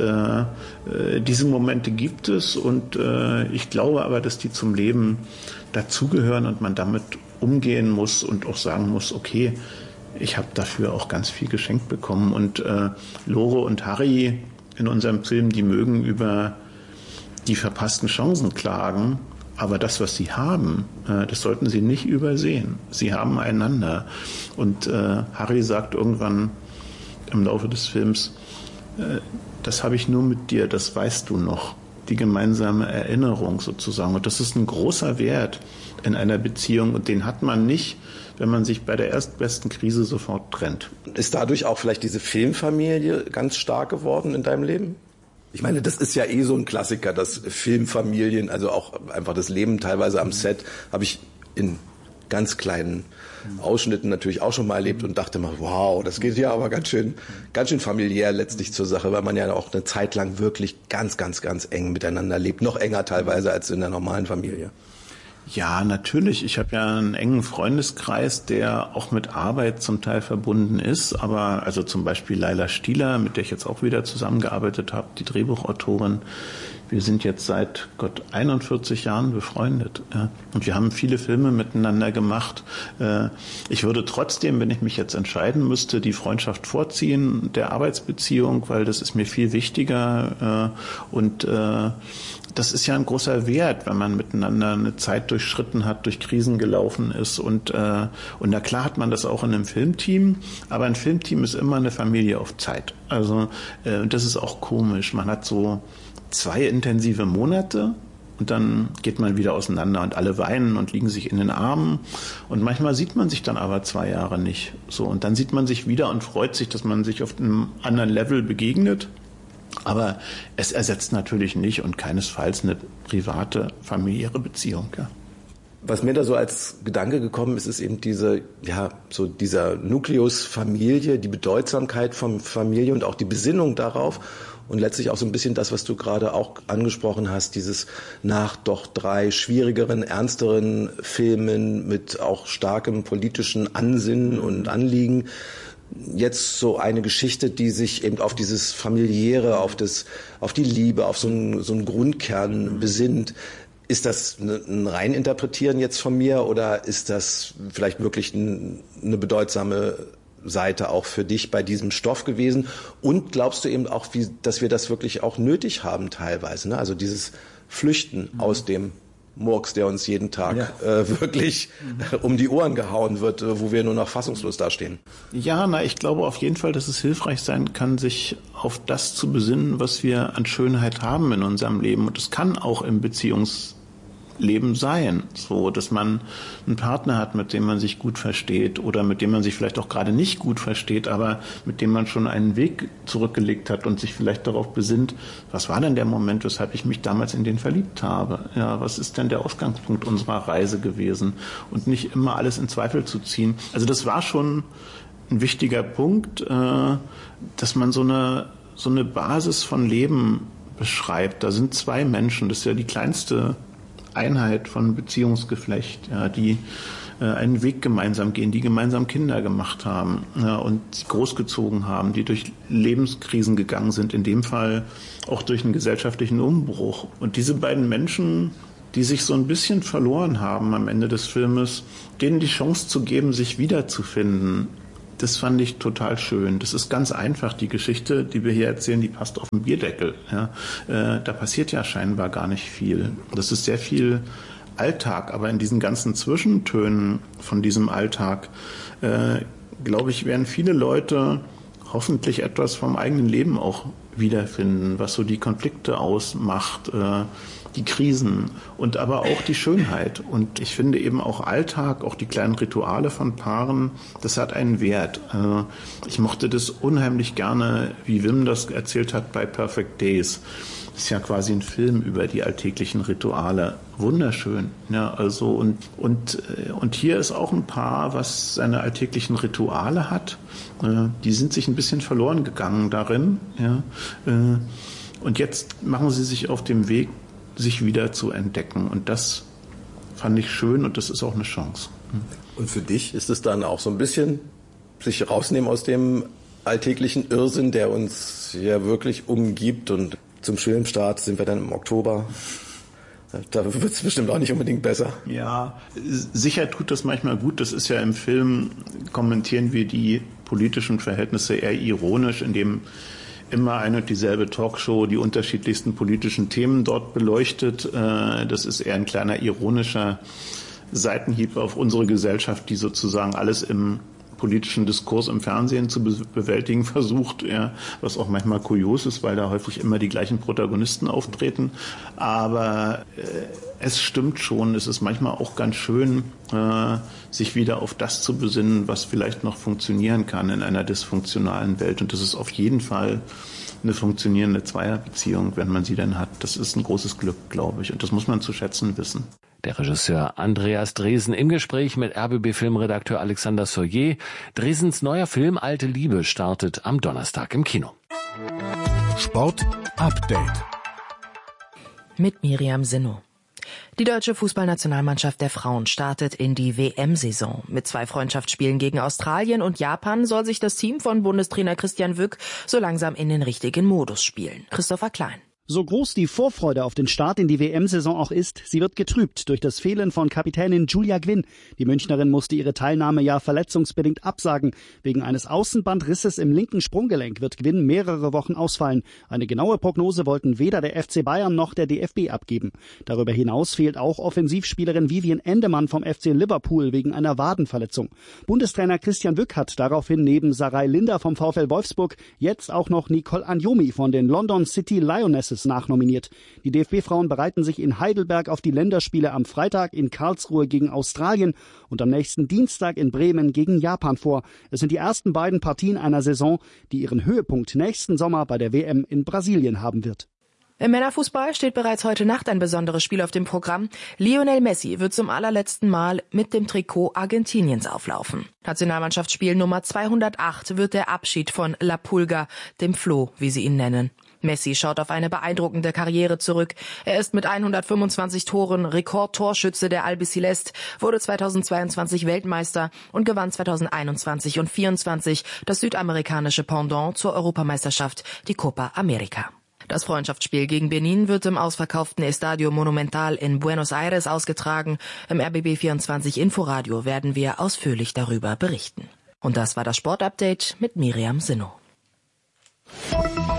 diese Momente gibt es und ich glaube aber, dass die zum Leben dazugehören und man damit umgehen muss und auch sagen muss, okay, ich habe dafür auch ganz viel geschenkt bekommen. Und Lore und Harry in unserem Film, die mögen über die verpassten Chancen klagen, aber das, was sie haben, das sollten sie nicht übersehen. Sie haben einander. Und Harry sagt irgendwann im Laufe des Films, das habe ich nur mit dir, das weißt du noch. Die gemeinsame Erinnerung sozusagen. Und das ist ein großer Wert in einer Beziehung und den hat man nicht, wenn man sich bei der erstbesten Krise sofort trennt. Ist dadurch auch vielleicht diese Filmfamilie ganz stark geworden in deinem Leben? Ich meine, das ist ja so ein Klassiker, dass Filmfamilien, also auch einfach das Leben teilweise am Set, habe ich in ganz kleinen Ausschnitten natürlich auch schon mal erlebt und dachte mal, wow, das geht ja aber ganz schön familiär letztlich zur Sache, weil man ja auch eine Zeit lang wirklich ganz, ganz, ganz eng miteinander lebt, noch enger teilweise als in der normalen Familie. Ja, natürlich. Ich habe ja einen engen Freundeskreis, der auch mit Arbeit zum Teil verbunden ist. Aber also zum Beispiel Laila Stieler, mit der ich jetzt auch wieder zusammengearbeitet habe, die Drehbuchautorin. Wir sind jetzt seit 41 Jahren befreundet. Ja. Und wir haben viele Filme miteinander gemacht. Ich würde trotzdem, wenn ich mich jetzt entscheiden müsste, die Freundschaft vorziehen, der Arbeitsbeziehung, weil das ist mir viel wichtiger. Und das ist ja ein großer Wert, wenn man miteinander eine Zeit durchschritten hat, durch Krisen gelaufen ist. Und na klar hat man das auch in einem Filmteam, aber ein Filmteam ist immer eine Familie auf Zeit. Also das ist auch komisch. Man hat so 2 intensive Monate und dann geht man wieder auseinander und alle weinen und liegen sich in den Armen und manchmal sieht man sich dann aber 2 Jahre nicht. So, und dann sieht man sich wieder und freut sich, dass man sich auf einem anderen Level begegnet. Aber es ersetzt natürlich nicht und keinesfalls eine private, familiäre Beziehung. Ja. Was mir da so als Gedanke gekommen ist, ist eben dieser Nukleus Familie, die Bedeutsamkeit von Familie und auch die Besinnung darauf. Und letztlich auch so ein bisschen das, was du gerade auch angesprochen hast, dieses nach doch 3 schwierigeren, ernsteren Filmen mit auch starkem politischen Ansinnen und Anliegen, jetzt so eine Geschichte, die sich eben auf dieses Familiäre, auf die Liebe, auf so einen Grundkern besinnt. Ist das ein Reininterpretieren jetzt von mir oder ist das vielleicht wirklich eine bedeutsame Seite auch für dich bei diesem Stoff gewesen? Und glaubst du eben auch, dass wir das wirklich auch nötig haben teilweise, ne? Also dieses Flüchten aus dem Murks, der uns jeden Tag wirklich um die Ohren gehauen wird, wo wir nur noch fassungslos dastehen. Ja, ich glaube auf jeden Fall, dass es hilfreich sein kann, sich auf das zu besinnen, was wir an Schönheit haben in unserem Leben. Und es kann auch im Beziehungskontext Leben sein, so dass man einen Partner hat, mit dem man sich gut versteht oder mit dem man sich vielleicht auch gerade nicht gut versteht, aber mit dem man schon einen Weg zurückgelegt hat und sich vielleicht darauf besinnt, was war denn der Moment, weshalb ich mich damals in den verliebt habe? Ja, was ist denn der Ausgangspunkt unserer Reise gewesen? Und nicht immer alles in Zweifel zu ziehen. Also das war schon ein wichtiger Punkt, dass man so eine Basis von Leben beschreibt. Da sind zwei Menschen, das ist ja die kleinste Einheit von Beziehungsgeflecht, ja, die einen Weg gemeinsam gehen, die gemeinsam Kinder gemacht haben, ja, und großgezogen haben, die durch Lebenskrisen gegangen sind, in dem Fall auch durch einen gesellschaftlichen Umbruch. Und diese beiden Menschen, die sich so ein bisschen verloren haben am Ende des Filmes, denen die Chance zu geben, sich wiederzufinden, das fand ich total schön. Das ist ganz einfach. Die Geschichte, die wir hier erzählen, die passt auf den Bierdeckel. Ja. Da passiert ja scheinbar gar nicht viel. Das ist sehr viel Alltag. Aber in diesen ganzen Zwischentönen von diesem Alltag, glaube ich, werden viele Leute hoffentlich etwas vom eigenen Leben auch wiederfinden, was so die Konflikte ausmacht, die Krisen und aber auch die Schönheit. Und ich finde eben auch Alltag, auch die kleinen Rituale von Paaren, das hat einen Wert. Ich mochte das unheimlich gerne, wie Wim das erzählt hat bei Perfect Days. Das ist ja quasi ein Film über die alltäglichen Rituale. Wunderschön. Ja, also und hier ist auch ein Paar, was seine alltäglichen Rituale hat. Die sind sich ein bisschen verloren gegangen darin. Ja. Und jetzt machen sie sich auf dem Weg, sich wieder zu entdecken. Und das fand ich schön und das ist auch eine Chance. Und für dich ist es dann auch so ein bisschen sich rausnehmen aus dem alltäglichen Irrsinn, der uns ja wirklich umgibt. Und zum Filmstart sind wir dann im Oktober. Da wird es bestimmt auch nicht unbedingt besser. Ja, sicher tut das manchmal gut. Das ist ja im Film, kommentieren wir die politischen Verhältnisse eher ironisch, indem immer eine und dieselbe Talkshow die unterschiedlichsten politischen Themen dort beleuchtet. Das ist eher ein kleiner ironischer Seitenhieb auf unsere Gesellschaft, die sozusagen alles im politischen Diskurs im Fernsehen zu bewältigen versucht, ja, was auch manchmal kurios ist, weil da häufig immer die gleichen Protagonisten auftreten. Aber es stimmt schon, es ist manchmal auch ganz schön, sich wieder auf das zu besinnen, was vielleicht noch funktionieren kann in einer dysfunktionalen Welt. Und das ist auf jeden Fall eine funktionierende Zweierbeziehung, wenn man sie denn hat. Das ist ein großes Glück, glaube ich. Und das muss man zu schätzen wissen. Der Regisseur Andreas Dresen im Gespräch mit RBB-Filmredakteur Alexander Soyer. Dresens neuer Film Alte Liebe startet am Donnerstag im Kino. Sport Update mit Miriam Sinno. Die deutsche Fußballnationalmannschaft der Frauen startet in die WM-Saison. Mit 2 Freundschaftsspielen gegen Australien und Japan soll sich das Team von Bundestrainer Christian Wück so langsam in den richtigen Modus spielen. Christopher Klein. So groß die Vorfreude auf den Start in die WM-Saison auch ist, sie wird getrübt durch das Fehlen von Kapitänin Julia Gwynn. Die Münchnerin musste ihre Teilnahme ja verletzungsbedingt absagen. Wegen eines Außenbandrisses im linken Sprunggelenk wird Gwynn mehrere Wochen ausfallen. Eine genaue Prognose wollten weder der FC Bayern noch der DFB abgeben. Darüber hinaus fehlt auch Offensivspielerin Vivian Endemann vom FC Liverpool wegen einer Wadenverletzung. Bundestrainer Christian Wück hat daraufhin neben Sarai Linder vom VfL Wolfsburg jetzt auch noch Nicole Anjomi von den London City Lionesses nachnominiert. Die DFB-Frauen bereiten sich in Heidelberg auf die Länderspiele am Freitag, in Karlsruhe gegen Australien und am nächsten Dienstag in Bremen gegen Japan vor. Es sind die ersten beiden Partien einer Saison, die ihren Höhepunkt nächsten Sommer bei der WM in Brasilien haben wird. Im Männerfußball steht bereits heute Nacht ein besonderes Spiel auf dem Programm. Lionel Messi wird zum allerletzten Mal mit dem Trikot Argentiniens auflaufen. Nationalmannschaftsspiel Nummer 208 wird der Abschied von La Pulga, dem Floh, wie sie ihn nennen. Messi schaut auf eine beeindruckende Karriere zurück. Er ist mit 125 Toren Rekordtorschütze der Albiceleste, wurde 2022 Weltmeister und gewann 2021 und 2024 das südamerikanische Pendant zur Europameisterschaft, die Copa América. Das Freundschaftsspiel gegen Benin wird im ausverkauften Estadio Monumental in Buenos Aires ausgetragen. Im RBB24 Inforadio werden wir ausführlich darüber berichten. Und das war das Sportupdate mit Miriam Sinno.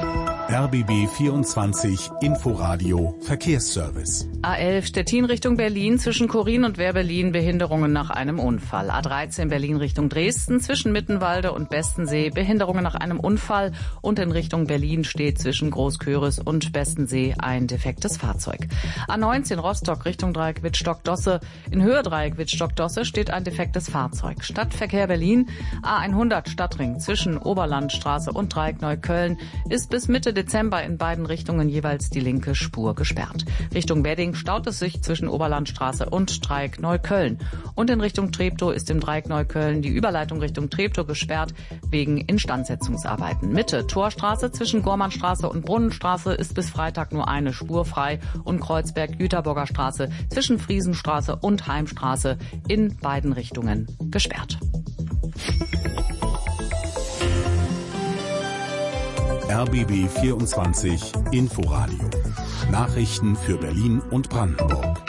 RBB 24 Inforadio Verkehrsservice. A11 Stettin Richtung Berlin zwischen Korin und Wehr-Berlin Behinderungen nach einem Unfall. A13 Berlin Richtung Dresden zwischen Mittenwalde und Bestensee Behinderungen nach einem Unfall. Und in Richtung Berlin steht zwischen Großköris und Bestensee ein defektes Fahrzeug. A19 Rostock Richtung Dreieck Wittstock-Dosse. In Höhe Dreieck Wittstock-Dosse steht ein defektes Fahrzeug. Stadtverkehr Berlin. A100 Stadtring zwischen Oberlandstraße und Dreieck Neukölln ist bis Mitte Dezember in beiden Richtungen jeweils die linke Spur gesperrt. Richtung Wedding staut es sich zwischen Oberlandstraße und Dreieck Neukölln. Und in Richtung Treptow ist im Dreieck Neukölln die Überleitung Richtung Treptow gesperrt wegen Instandsetzungsarbeiten. Mitte Torstraße zwischen Gormannstraße und Brunnenstraße ist bis Freitag nur eine Spur frei und Kreuzberg-Jüterburger Straße zwischen Friesenstraße und Heimstraße in beiden Richtungen gesperrt. RBB 24 Inforadio. Nachrichten für Berlin und Brandenburg.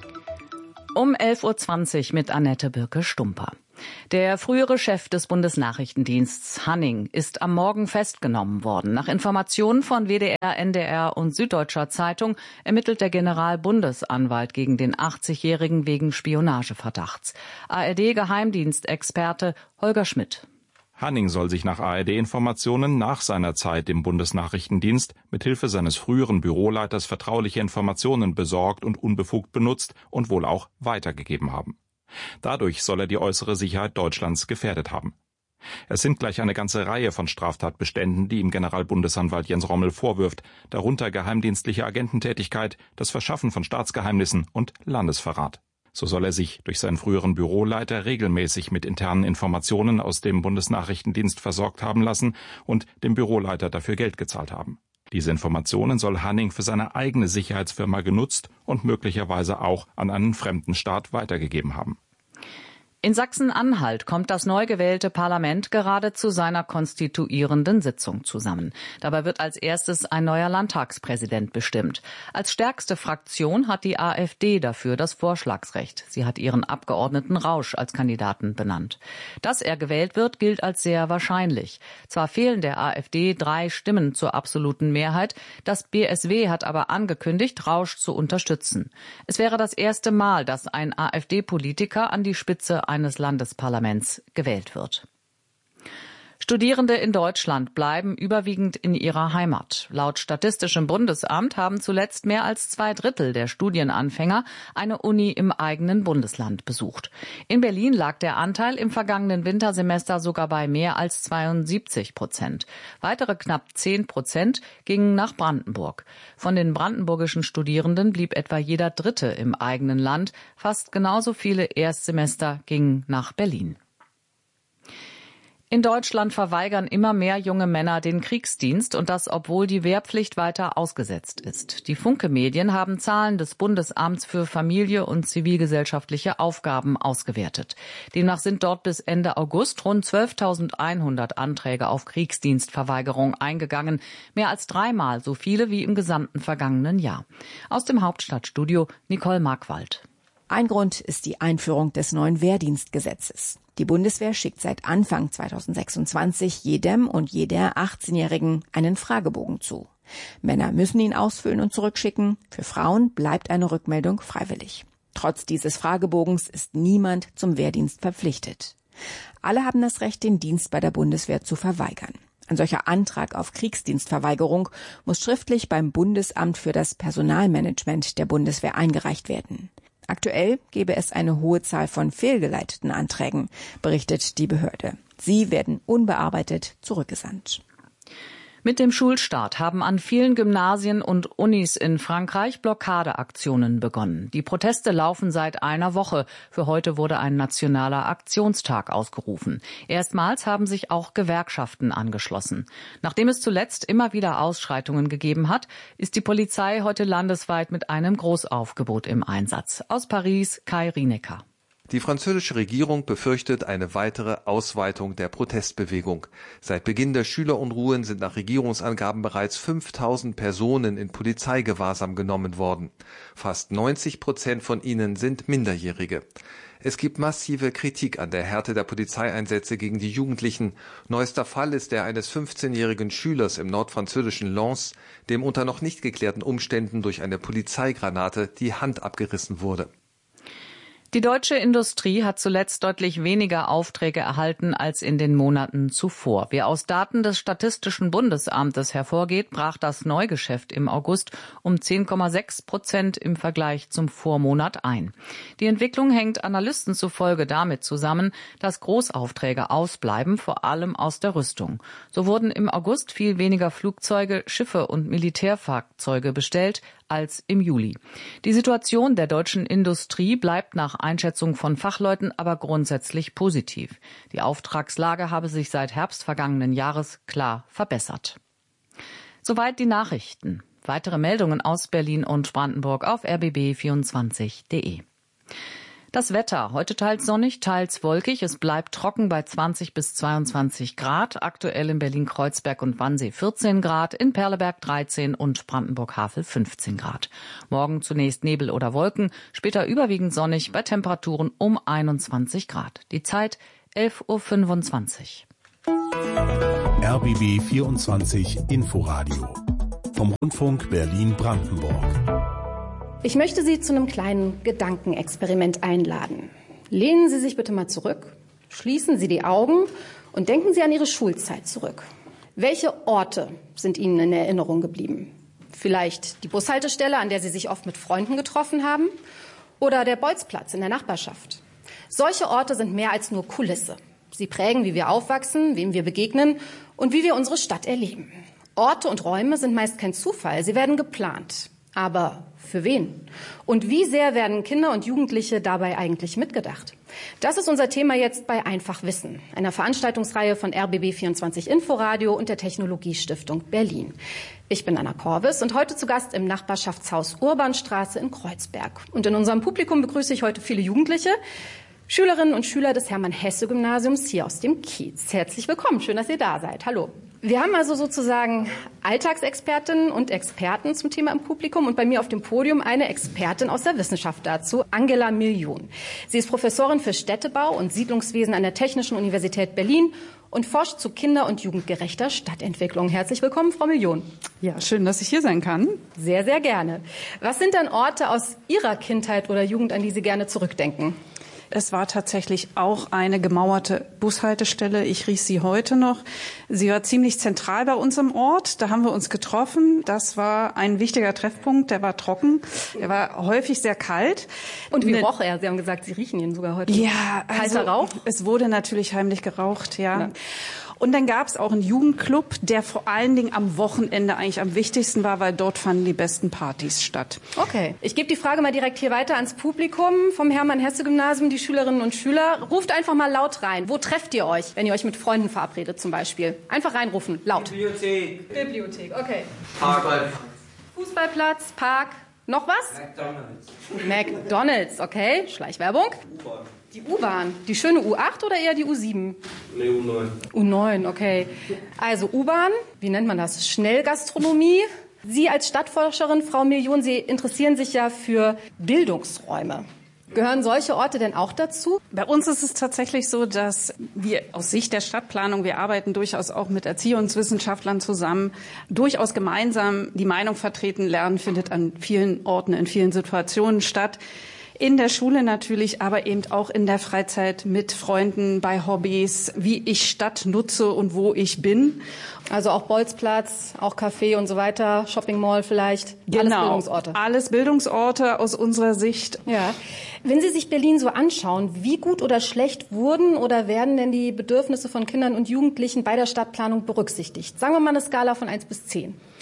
Um 11.20 Uhr mit Annette Birke-Stumper. Der frühere Chef des Bundesnachrichtendienstes Hanning ist am Morgen festgenommen worden. Nach Informationen von WDR, NDR und Süddeutscher Zeitung ermittelt der Generalbundesanwalt gegen den 80-Jährigen wegen Spionageverdachts. ARD-Geheimdienstexperte Holger Schmidt. Hanning soll sich nach ARD-Informationen nach seiner Zeit im Bundesnachrichtendienst mithilfe seines früheren Büroleiters vertrauliche Informationen besorgt und unbefugt benutzt und wohl auch weitergegeben haben. Dadurch soll er die äußere Sicherheit Deutschlands gefährdet haben. Es sind gleich eine ganze Reihe von Straftatbeständen, die ihm Generalbundesanwalt Jens Rommel vorwirft, darunter geheimdienstliche Agententätigkeit, das Verschaffen von Staatsgeheimnissen und Landesverrat. So soll er sich durch seinen früheren Büroleiter regelmäßig mit internen Informationen aus dem Bundesnachrichtendienst versorgt haben lassen und dem Büroleiter dafür Geld gezahlt haben. Diese Informationen soll Hanning für seine eigene Sicherheitsfirma genutzt und möglicherweise auch an einen fremden Staat weitergegeben haben. In Sachsen-Anhalt kommt das neu gewählte Parlament gerade zu seiner konstituierenden Sitzung zusammen. Dabei wird als erstes ein neuer Landtagspräsident bestimmt. Als stärkste Fraktion hat die AfD dafür das Vorschlagsrecht. Sie hat ihren Abgeordneten Rausch als Kandidaten benannt. Dass er gewählt wird, gilt als sehr wahrscheinlich. Zwar fehlen der AfD 3 Stimmen zur absoluten Mehrheit, das BSW hat aber angekündigt, Rausch zu unterstützen. Es wäre das erste Mal, dass ein AfD-Politiker an die Spitze eines Landesparlaments gewählt wird. Studierende in Deutschland bleiben überwiegend in ihrer Heimat. Laut Statistischem Bundesamt haben zuletzt mehr als 2/3 der Studienanfänger eine Uni im eigenen Bundesland besucht. In Berlin lag der Anteil im vergangenen Wintersemester sogar bei mehr als 72%. Weitere knapp 10% gingen nach Brandenburg. Von den brandenburgischen Studierenden blieb etwa jeder Dritte im eigenen Land. Fast genauso viele Erstsemester gingen nach Berlin. In Deutschland verweigern immer mehr junge Männer den Kriegsdienst und das, obwohl die Wehrpflicht weiter ausgesetzt ist. Die Funke-Medien haben Zahlen des Bundesamts für Familie und zivilgesellschaftliche Aufgaben ausgewertet. Demnach sind dort bis Ende August rund 12.100 Anträge auf Kriegsdienstverweigerung eingegangen, mehr als 3-mal so viele wie im gesamten vergangenen Jahr. Aus dem Hauptstadtstudio Nicole Markwald. Ein Grund ist die Einführung des neuen Wehrdienstgesetzes. Die Bundeswehr schickt seit Anfang 2026 jedem und jeder 18-Jährigen einen Fragebogen zu. Männer müssen ihn ausfüllen und zurückschicken. Für Frauen bleibt eine Rückmeldung freiwillig. Trotz dieses Fragebogens ist niemand zum Wehrdienst verpflichtet. Alle haben das Recht, den Dienst bei der Bundeswehr zu verweigern. Ein solcher Antrag auf Kriegsdienstverweigerung muss schriftlich beim Bundesamt für das Personalmanagement der Bundeswehr eingereicht werden. Aktuell gebe es eine hohe Zahl von fehlgeleiteten Anträgen, berichtet die Behörde. Sie werden unbearbeitet zurückgesandt. Mit dem Schulstart haben an vielen Gymnasien und Unis in Frankreich Blockadeaktionen begonnen. Die Proteste laufen seit einer Woche. Für heute wurde ein nationaler Aktionstag ausgerufen. Erstmals haben sich auch Gewerkschaften angeschlossen. Nachdem es zuletzt immer wieder Ausschreitungen gegeben hat, ist die Polizei heute landesweit mit einem Großaufgebot im Einsatz. Aus Paris, Kai Rienecker. Die französische Regierung befürchtet eine weitere Ausweitung der Protestbewegung. Seit Beginn der Schülerunruhen sind nach Regierungsangaben bereits 5.000 Personen in Polizeigewahrsam genommen worden. Fast 90% von ihnen sind Minderjährige. Es gibt massive Kritik an der Härte der Polizeieinsätze gegen die Jugendlichen. Neuester Fall ist der eines 15-jährigen Schülers im nordfranzösischen Lens, dem unter noch nicht geklärten Umständen durch eine Polizeigranate die Hand abgerissen wurde. Die deutsche Industrie hat zuletzt deutlich weniger Aufträge erhalten als in den Monaten zuvor. Wie aus Daten des Statistischen Bundesamtes hervorgeht, brach das Neugeschäft im August um 10,6% im Vergleich zum Vormonat ein. Die Entwicklung hängt Analysten zufolge damit zusammen, dass Großaufträge ausbleiben, vor allem aus der Rüstung. So wurden im August viel weniger Flugzeuge, Schiffe und Militärfahrzeuge bestellt als im Juli. Die Situation der deutschen Industrie bleibt nach Einschätzung von Fachleuten aber grundsätzlich positiv. Die Auftragslage habe sich seit Herbst vergangenen Jahres klar verbessert. Soweit die Nachrichten. Weitere Meldungen aus Berlin und Brandenburg auf rbb24.de. Das Wetter. Heute teils sonnig, teils wolkig. Es bleibt trocken bei 20 bis 22 Grad. Aktuell in Berlin-Kreuzberg und Wannsee 14 Grad, in Perleberg 13 und Brandenburg-Havel 15 Grad. Morgen zunächst Nebel oder Wolken, später überwiegend sonnig bei Temperaturen um 21 Grad. Die Zeit 11:25 Uhr. RBB 24 Inforadio vom Rundfunk Berlin-Brandenburg. Ich möchte Sie zu einem kleinen Gedankenexperiment einladen. Lehnen Sie sich bitte mal zurück, schließen Sie die Augen und denken Sie an Ihre Schulzeit zurück. Welche Orte sind Ihnen in Erinnerung geblieben? Vielleicht die Bushaltestelle, an der Sie sich oft mit Freunden getroffen haben, oder der Bolzplatz in der Nachbarschaft. Solche Orte sind mehr als nur Kulisse. Sie prägen, wie wir aufwachsen, wem wir begegnen und wie wir unsere Stadt erleben. Orte und Räume sind meist kein Zufall, sie werden geplant. Aber für wen? Und wie sehr werden Kinder und Jugendliche dabei eigentlich mitgedacht? Das ist unser Thema jetzt bei Einfach Wissen, einer Veranstaltungsreihe von RBB24 Inforadio und der Technologiestiftung Berlin. Ich bin Anna Korvis und heute zu Gast im Nachbarschaftshaus Urbanstraße in Kreuzberg. Und in unserem Publikum begrüße ich heute viele Jugendliche, Schülerinnen und Schüler des Hermann-Hesse-Gymnasiums hier aus dem Kiez. Herzlich willkommen, schön, dass ihr da seid. Hallo. Wir haben also sozusagen Alltagsexpertinnen und Experten zum Thema im Publikum und bei mir auf dem Podium eine Expertin aus der Wissenschaft dazu, Angela Million. Sie ist Professorin für Städtebau und Siedlungswesen an der Technischen Universität Berlin und forscht zu kinder- und jugendgerechter Stadtentwicklung. Herzlich willkommen, Frau Million. Ja, schön, dass ich hier sein kann. Sehr, sehr gerne. Was sind denn Orte aus Ihrer Kindheit oder Jugend, an die Sie gerne zurückdenken? Es war tatsächlich auch eine gemauerte Bushaltestelle. Ich rieche sie heute noch. Sie war ziemlich zentral bei uns im Ort. Da haben wir uns getroffen. Das war ein wichtiger Treffpunkt. Der war trocken. Er war häufig sehr kalt. Und wie roch er? Sie haben gesagt, Sie riechen ihn sogar heute. Ja, kalter Rauch? Es wurde natürlich heimlich geraucht, ja. Und dann gab es auch einen Jugendclub, der vor allen Dingen am Wochenende eigentlich am wichtigsten war, weil dort fanden die besten Partys statt. Okay, ich gebe die Frage mal direkt hier weiter ans Publikum vom Hermann-Hesse-Gymnasium, die Schülerinnen und Schüler. Ruft einfach mal laut rein. Wo trefft ihr euch, wenn ihr euch mit Freunden verabredet zum Beispiel? Einfach reinrufen, laut. Bibliothek. Bibliothek, okay. Park. Fußballplatz, Park. Noch was? McDonald's, okay. Schleichwerbung. Die U-Bahn. Die schöne U8 oder eher die U7? Nee, U9. U9, okay. Also U-Bahn, wie nennt man das? Schnellgastronomie. Sie als Stadtforscherin, Frau Million, Sie interessieren sich ja für Bildungsräume. Gehören solche Orte denn auch dazu? Bei uns ist es tatsächlich so, dass wir aus Sicht der Stadtplanung, wir arbeiten durchaus auch mit Erziehungswissenschaftlern zusammen, durchaus gemeinsam die Meinung vertreten. Lernen findet an vielen Orten, in vielen Situationen statt. In der Schule natürlich, aber eben auch in der Freizeit mit Freunden, bei Hobbys, wie ich Stadt nutze und wo ich bin. Also auch Bolzplatz, auch Café und so weiter, Shopping Mall vielleicht. Genau. Alles Bildungsorte. Alles Bildungsorte aus unserer Sicht. Ja. Wenn Sie sich Berlin so anschauen, wie gut oder schlecht wurden oder werden denn die Bedürfnisse von Kindern und Jugendlichen bei der Stadtplanung berücksichtigt? Sagen wir mal eine Skala von 1 bis 10.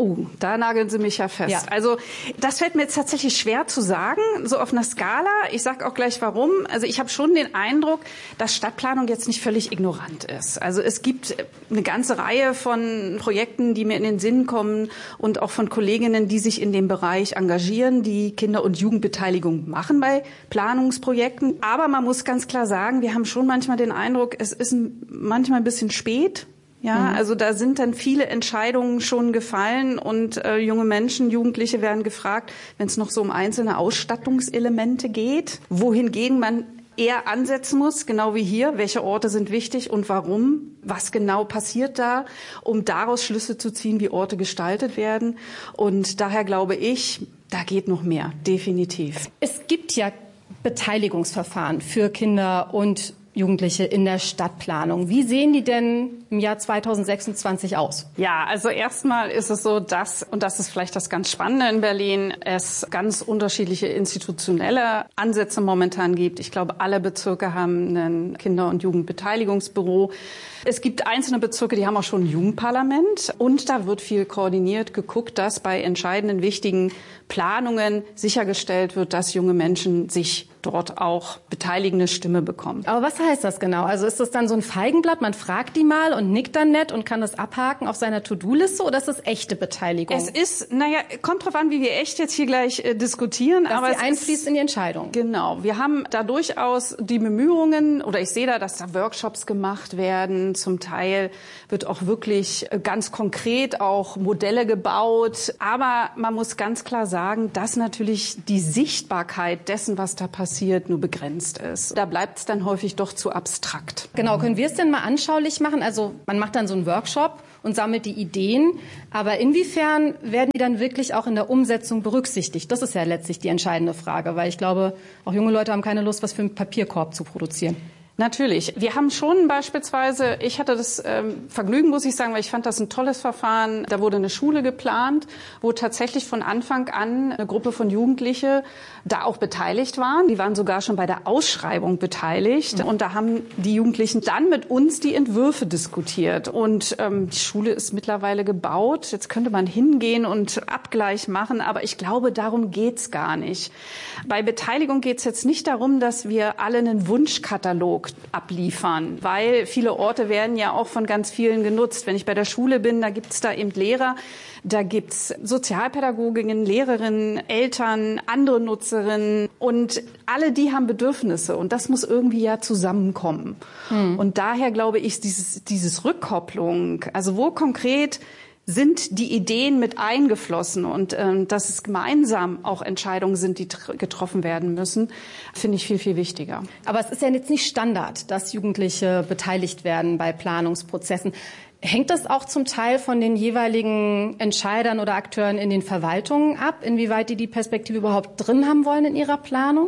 Oh, da nageln Sie mich ja fest. Ja. Also das fällt mir jetzt tatsächlich schwer zu sagen, so auf einer Skala. Ich sage auch gleich warum. Also ich habe schon den Eindruck, dass Stadtplanung jetzt nicht völlig ignorant ist. Also es gibt eine ganze Reihe von Projekten, die mir in den Sinn kommen und auch von Kolleginnen, die sich in dem Bereich engagieren, die Kinder- und Jugendbeteiligung machen bei Planungsprojekten. Aber man muss ganz klar sagen, wir haben schon manchmal den Eindruck, es ist manchmal ein bisschen spät. Ja, also da sind dann viele Entscheidungen schon gefallen und junge Menschen, Jugendliche werden gefragt, wenn es noch so um einzelne Ausstattungselemente geht, wohingegen man eher ansetzen muss, genau wie hier, welche Orte sind wichtig und warum, was genau passiert da, um daraus Schlüsse zu ziehen, wie Orte gestaltet werden. Und daher glaube ich, da geht noch mehr, definitiv. Es gibt ja Beteiligungsverfahren für Kinder und Jugendliche in der Stadtplanung. Wie sehen die denn im Jahr 2026 aus? Ja, also erstmal ist es so, dass, und das ist vielleicht das ganz Spannende in Berlin, es ganz unterschiedliche institutionelle Ansätze momentan gibt. Ich glaube, alle Bezirke haben ein Kinder- und Jugendbeteiligungsbüro. Es gibt einzelne Bezirke, die haben auch schon ein Jugendparlament. Und da wird viel koordiniert geguckt, dass bei entscheidenden, wichtigen Planungen sichergestellt wird, dass junge Menschen sich dort auch beteiligende Stimme bekommen. Aber was heißt das genau? Also ist das dann so ein Feigenblatt, man fragt die mal und nickt dann nett und kann das abhaken auf seiner To-Do-Liste oder ist das echte Beteiligung? Es ist, kommt drauf an, wie wir echt jetzt hier gleich diskutieren. Dass aber sie einfließt in die Entscheidung. Genau. Wir haben da durchaus die Bemühungen, oder ich sehe da, dass da Workshops gemacht werden. Zum Teil wird auch wirklich ganz konkret auch Modelle gebaut. Aber man muss ganz klar sagen, dass natürlich die Sichtbarkeit dessen, was da passiert, nur begrenzt ist. Da bleibt es dann häufig doch zu abstrakt. Genau, können wir es denn mal anschaulich machen? Also man macht dann so einen Workshop und sammelt die Ideen, aber inwiefern werden die dann wirklich auch in der Umsetzung berücksichtigt? Das ist ja letztlich die entscheidende Frage, weil ich glaube, auch junge Leute haben keine Lust, was für einen Papierkorb zu produzieren. Natürlich. Wir haben schon beispielsweise, ich hatte das Vergnügen, muss ich sagen, weil ich fand das ein tolles Verfahren. Da wurde eine Schule geplant, wo tatsächlich von Anfang an eine Gruppe von Jugendliche da auch beteiligt waren. Die waren sogar schon bei der Ausschreibung beteiligt. Und da haben die Jugendlichen dann mit uns die Entwürfe diskutiert. Und die Schule ist mittlerweile gebaut. Jetzt könnte man hingehen und Abgleich machen, aber ich glaube, darum geht's gar nicht. Bei Beteiligung geht's jetzt nicht darum, dass wir alle einen Wunschkatalog abliefern, weil viele Orte werden ja auch von ganz vielen genutzt. Wenn ich bei der Schule bin, da gibt's da eben Lehrer, da gibt's Sozialpädagoginnen, Lehrerinnen, Eltern, andere Nutzerinnen und alle die haben Bedürfnisse und das muss irgendwie ja zusammenkommen. Und daher glaube ich, dieses Rückkopplung, also wo konkret sind die Ideen mit eingeflossen und dass es gemeinsam auch Entscheidungen sind, die getroffen werden müssen, finde ich viel, viel wichtiger. Aber es ist ja jetzt nicht Standard, dass Jugendliche beteiligt werden bei Planungsprozessen. Hängt das auch zum Teil von den jeweiligen Entscheidern oder Akteuren in den Verwaltungen ab, inwieweit die Perspektive überhaupt drin haben wollen in ihrer Planung?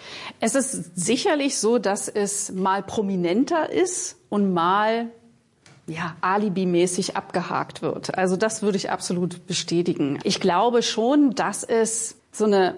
Es ist sicherlich so, dass es mal prominenter ist und mal alibimäßig abgehakt wird. Also das würde ich absolut bestätigen. Ich glaube schon, dass es so eine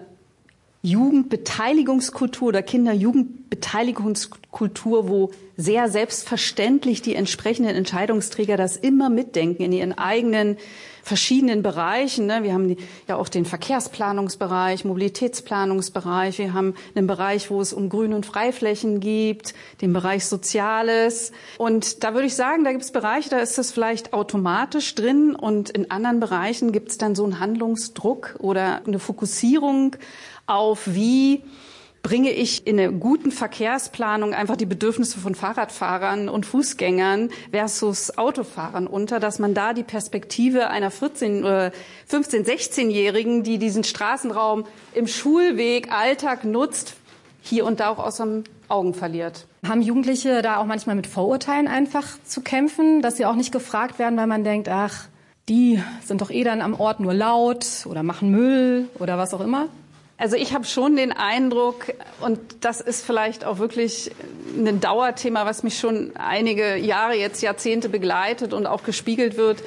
Jugendbeteiligungskultur oder Kinder-Jugendbeteiligungskultur, wo sehr selbstverständlich die entsprechenden Entscheidungsträger das immer mitdenken in ihren eigenen verschiedenen Bereichen. Wir haben ja auch den Verkehrsplanungsbereich, Mobilitätsplanungsbereich. Wir haben einen Bereich, wo es um Grün- und Freiflächen geht, den Bereich Soziales. Und da würde ich sagen, da gibt es Bereiche, da ist das vielleicht automatisch drin. Und in anderen Bereichen gibt es dann so einen Handlungsdruck oder eine Fokussierung auf, wie bringe ich in einer guten Verkehrsplanung einfach die Bedürfnisse von Fahrradfahrern und Fußgängern versus Autofahrern unter, dass man da die Perspektive einer 14- oder 15-, 16-Jährigen, die diesen Straßenraum im Schulweg, Alltag nutzt, hier und da auch aus den Augen verliert. Haben Jugendliche da auch manchmal mit Vorurteilen einfach zu kämpfen, dass sie auch nicht gefragt werden, weil man denkt, ach, die sind doch dann am Ort nur laut oder machen Müll oder was auch immer? Also ich habe schon den Eindruck, und das ist vielleicht auch wirklich ein Dauerthema, was mich schon einige Jahre, jetzt Jahrzehnte begleitet und auch gespiegelt wird,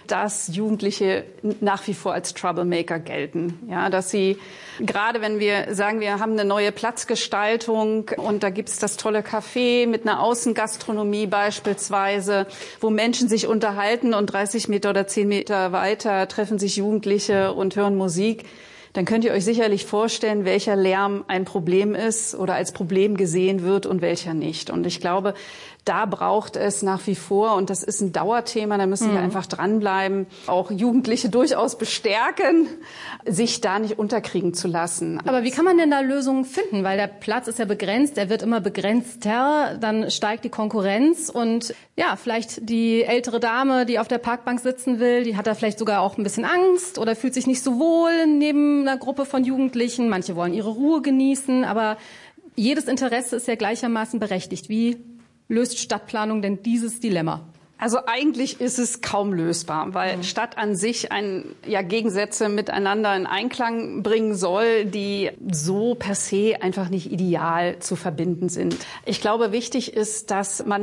dass Jugendliche nach wie vor als Troublemaker gelten. Ja, dass sie, gerade wenn wir sagen, wir haben eine neue Platzgestaltung und da gibt's das tolle Café mit einer Außengastronomie beispielsweise, wo Menschen sich unterhalten und 30 Meter oder 10 Meter weiter treffen sich Jugendliche und hören Musik, dann könnt ihr euch sicherlich vorstellen, welcher Lärm ein Problem ist oder als Problem gesehen wird und welcher nicht. Und ich glaube, da braucht es nach wie vor, und das ist ein Dauerthema, da müssen wir einfach dranbleiben, auch Jugendliche durchaus bestärken, sich da nicht unterkriegen zu lassen. Aber wie kann man denn da Lösungen finden? Weil der Platz ist ja begrenzt, der wird immer begrenzter, dann steigt die Konkurrenz und ja, vielleicht die ältere Dame, die auf der Parkbank sitzen will, die hat da vielleicht sogar auch ein bisschen Angst oder fühlt sich nicht so wohl neben einer Gruppe von Jugendlichen. Manche wollen ihre Ruhe genießen, aber jedes Interesse ist ja gleichermaßen berechtigt. Wie löst Stadtplanung denn dieses Dilemma? Also eigentlich ist es kaum lösbar, weil Stadt an sich Gegensätze miteinander in Einklang bringen soll, die so per se einfach nicht ideal zu verbinden sind. Ich glaube, wichtig ist, dass man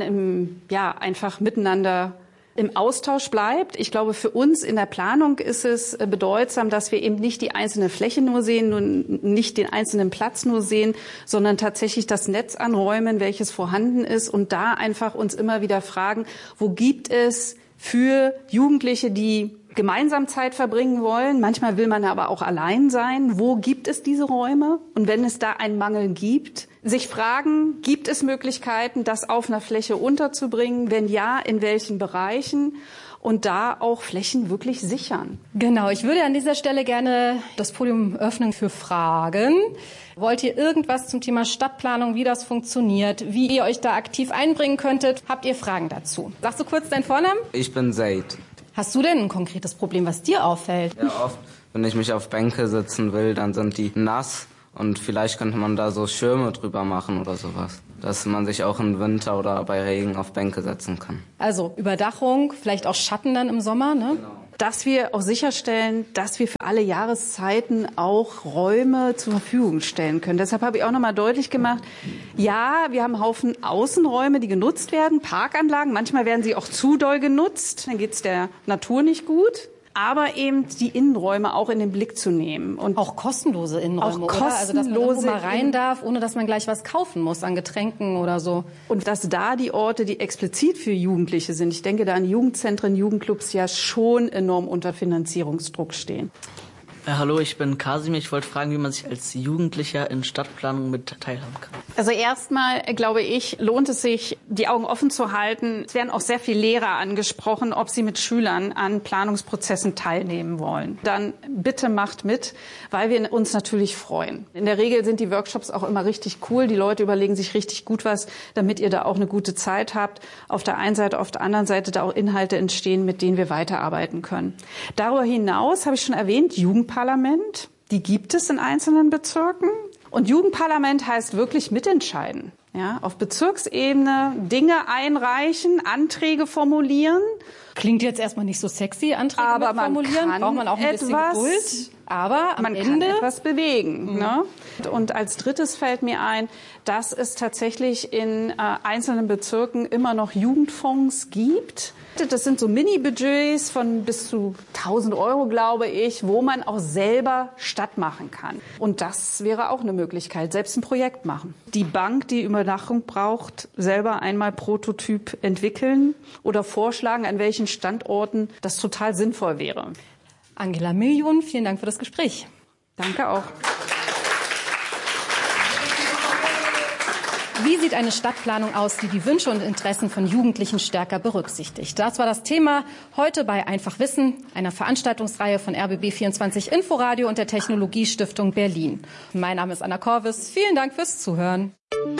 einfach miteinander im Austausch bleibt. Ich glaube, für uns in der Planung ist es bedeutsam, dass wir eben nicht die einzelne Fläche nur sehen und nicht den einzelnen Platz nur sehen, sondern tatsächlich das Netz an Räumen, welches vorhanden ist und da einfach uns immer wieder fragen, wo gibt es für Jugendliche, die gemeinsam Zeit verbringen wollen. Manchmal will man aber auch allein sein. Wo gibt es diese Räume? Und wenn es da einen Mangel gibt, sich fragen, gibt es Möglichkeiten, das auf einer Fläche unterzubringen? Wenn ja, in welchen Bereichen? Und da auch Flächen wirklich sichern. Genau, ich würde an dieser Stelle gerne das Podium öffnen für Fragen. Wollt ihr irgendwas zum Thema Stadtplanung, wie das funktioniert, wie ihr euch da aktiv einbringen könntet? Habt ihr Fragen dazu? Sagst du kurz deinen Vornamen? Ich bin Zaid. Hast du denn ein konkretes Problem, was dir auffällt? Ja, oft, wenn ich mich auf Bänke sitzen will, dann sind die nass und vielleicht könnte man da so Schirme drüber machen oder sowas, dass man sich auch im Winter oder bei Regen auf Bänke setzen kann. Also Überdachung, vielleicht auch Schatten dann im Sommer, ne? Genau. Dass wir auch sicherstellen, dass wir für alle Jahreszeiten auch Räume zur Verfügung stellen können. Deshalb habe ich auch nochmal deutlich gemacht, ja, wir haben einen Haufen Außenräume, die genutzt werden, Parkanlagen. Manchmal werden sie auch zu doll genutzt, dann geht's der Natur nicht gut. Aber eben die Innenräume auch in den Blick zu nehmen. Und auch kostenlose Innenräume, auch oder? Also, dass man irgendwo mal rein darf, ohne dass man gleich was kaufen muss an Getränken oder so. Und dass da die Orte, die explizit für Jugendliche sind, ich denke da an Jugendzentren, Jugendclubs, ja schon enorm unter Finanzierungsdruck stehen. Hallo, ich bin Kasim. Ich wollte fragen, wie man sich als Jugendlicher in Stadtplanung mit teilhaben kann. Also erstmal, glaube ich, lohnt es sich, die Augen offen zu halten. Es werden auch sehr viele Lehrer angesprochen, ob sie mit Schülern an Planungsprozessen teilnehmen wollen. Dann bitte macht mit, weil wir uns natürlich freuen. In der Regel sind die Workshops auch immer richtig cool. Die Leute überlegen sich richtig gut was, damit ihr da auch eine gute Zeit habt. Auf der einen Seite, auf der anderen Seite da auch Inhalte entstehen, mit denen wir weiterarbeiten können. Darüber hinaus habe ich schon erwähnt, Jugendparlament, die gibt es in einzelnen Bezirken. Und Jugendparlament heißt wirklich mitentscheiden. Ja, auf Bezirksebene Dinge einreichen, Anträge formulieren. Klingt jetzt erstmal nicht so sexy, Anträge aber formulieren. Braucht man auch ein bisschen Geduld. Aber am Ende kann etwas bewegen. Ne? Und als drittes fällt mir ein, dass es tatsächlich in einzelnen Bezirken immer noch Jugendfonds gibt. Das sind so Mini-Budgets von bis zu 1.000 Euro, glaube ich, wo man auch selber Stadt machen kann. Und das wäre auch eine Möglichkeit, selbst ein Projekt machen. Die Bank, die Überdachung braucht, selber einmal Prototyp entwickeln oder vorschlagen, an welchen Standorten das total sinnvoll wäre. Angela Million, vielen Dank für das Gespräch. Danke auch. Wie sieht eine Stadtplanung aus, die die Wünsche und Interessen von Jugendlichen stärker berücksichtigt? Das war das Thema heute bei Einfach Wissen, einer Veranstaltungsreihe von RBB24 Inforadio und der Technologiestiftung Berlin. Mein Name ist Anna Korvis. Vielen Dank fürs Zuhören.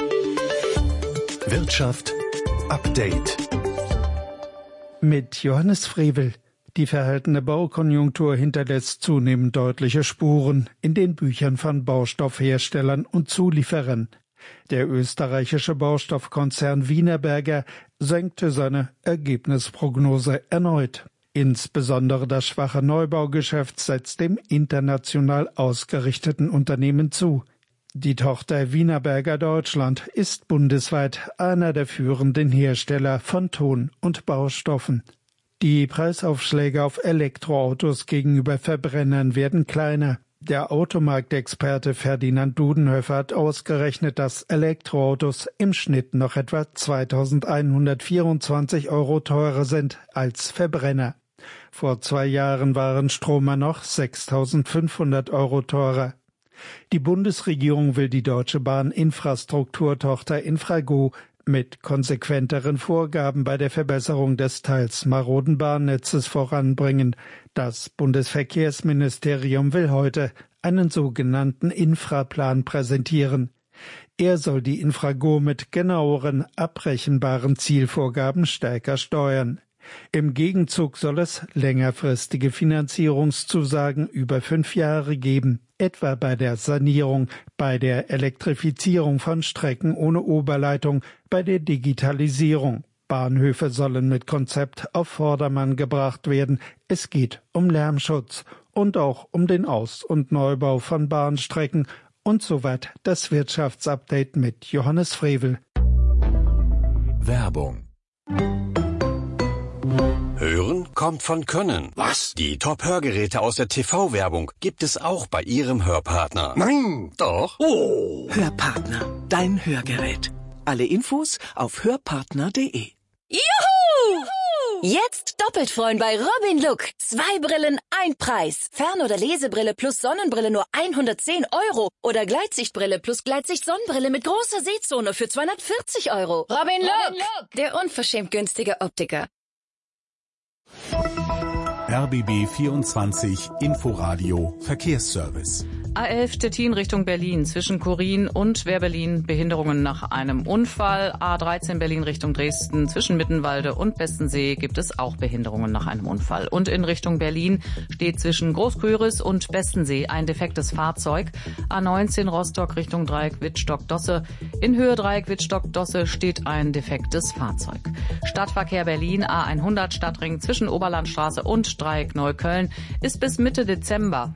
Wirtschaft Update mit Johannes Frevel. Die verhaltene Baukonjunktur hinterlässt zunehmend deutliche Spuren in den Büchern von Baustoffherstellern und Zulieferern. Der österreichische Baustoffkonzern Wienerberger senkte seine Ergebnisprognose erneut. Insbesondere das schwache Neubaugeschäft setzt dem international ausgerichteten Unternehmen zu. Die Tochter Wienerberger Deutschland ist bundesweit einer der führenden Hersteller von Ton- und Baustoffen. Die Preisaufschläge auf Elektroautos gegenüber Verbrennern werden kleiner. Der Automarktexperte Ferdinand Dudenhöfer hat ausgerechnet, dass Elektroautos im Schnitt noch etwa 2.124 € teurer sind als Verbrenner. Vor 2 Jahren waren Stromer noch 6.500 € teurer. Die Bundesregierung will die Deutsche Bahn Infrastrukturtochter Infrago mit konsequenteren Vorgaben bei der Verbesserung des teils maroden Bahnnetzes voranbringen. Das Bundesverkehrsministerium will heute einen sogenannten Infraplan präsentieren. Er soll die Infrago mit genaueren, abrechenbaren Zielvorgaben stärker steuern. Im Gegenzug soll es längerfristige Finanzierungszusagen über 5 Jahre geben, etwa bei der Sanierung, bei der Elektrifizierung von Strecken ohne Oberleitung, bei der Digitalisierung. Bahnhöfe sollen mit Konzept auf Vordermann gebracht werden. Es geht um Lärmschutz und auch um den Aus- und Neubau von Bahnstrecken. Und soweit das Wirtschaftsupdate mit Johannes Frevel. Werbung. Hören kommt von Können. Was? Die Top-Hörgeräte aus der TV-Werbung gibt es auch bei Ihrem Hörpartner. Nein, doch. Oh. Hörpartner, dein Hörgerät. Alle Infos auf hörpartner.de. Juhu! Jetzt doppelt freuen bei Robin Look. 2 Brillen, 1 Preis. Fern- oder Lesebrille plus Sonnenbrille nur 110 €. Oder Gleitsichtbrille plus Gleitsicht-Sonnenbrille mit großer Sehzone für 240 €. Robin Look, der unverschämt günstige Optiker. RBB 24 Inforadio Verkehrsservice. A11 Stettin Richtung Berlin zwischen Korin und Wehr-Berlin Behinderungen nach einem Unfall. A13 Berlin Richtung Dresden zwischen Mittenwalde und Bestensee gibt es auch Behinderungen nach einem Unfall. Und in Richtung Berlin steht zwischen Großküris und Bestensee ein defektes Fahrzeug. A19 Rostock Richtung Dreieck Wittstock-Dosse. In Höhe Dreieck Wittstock-Dosse steht ein defektes Fahrzeug. Stadtverkehr Berlin A100 Stadtring zwischen Oberlandstraße und Dreieck Neukölln ist bis Mitte Dezember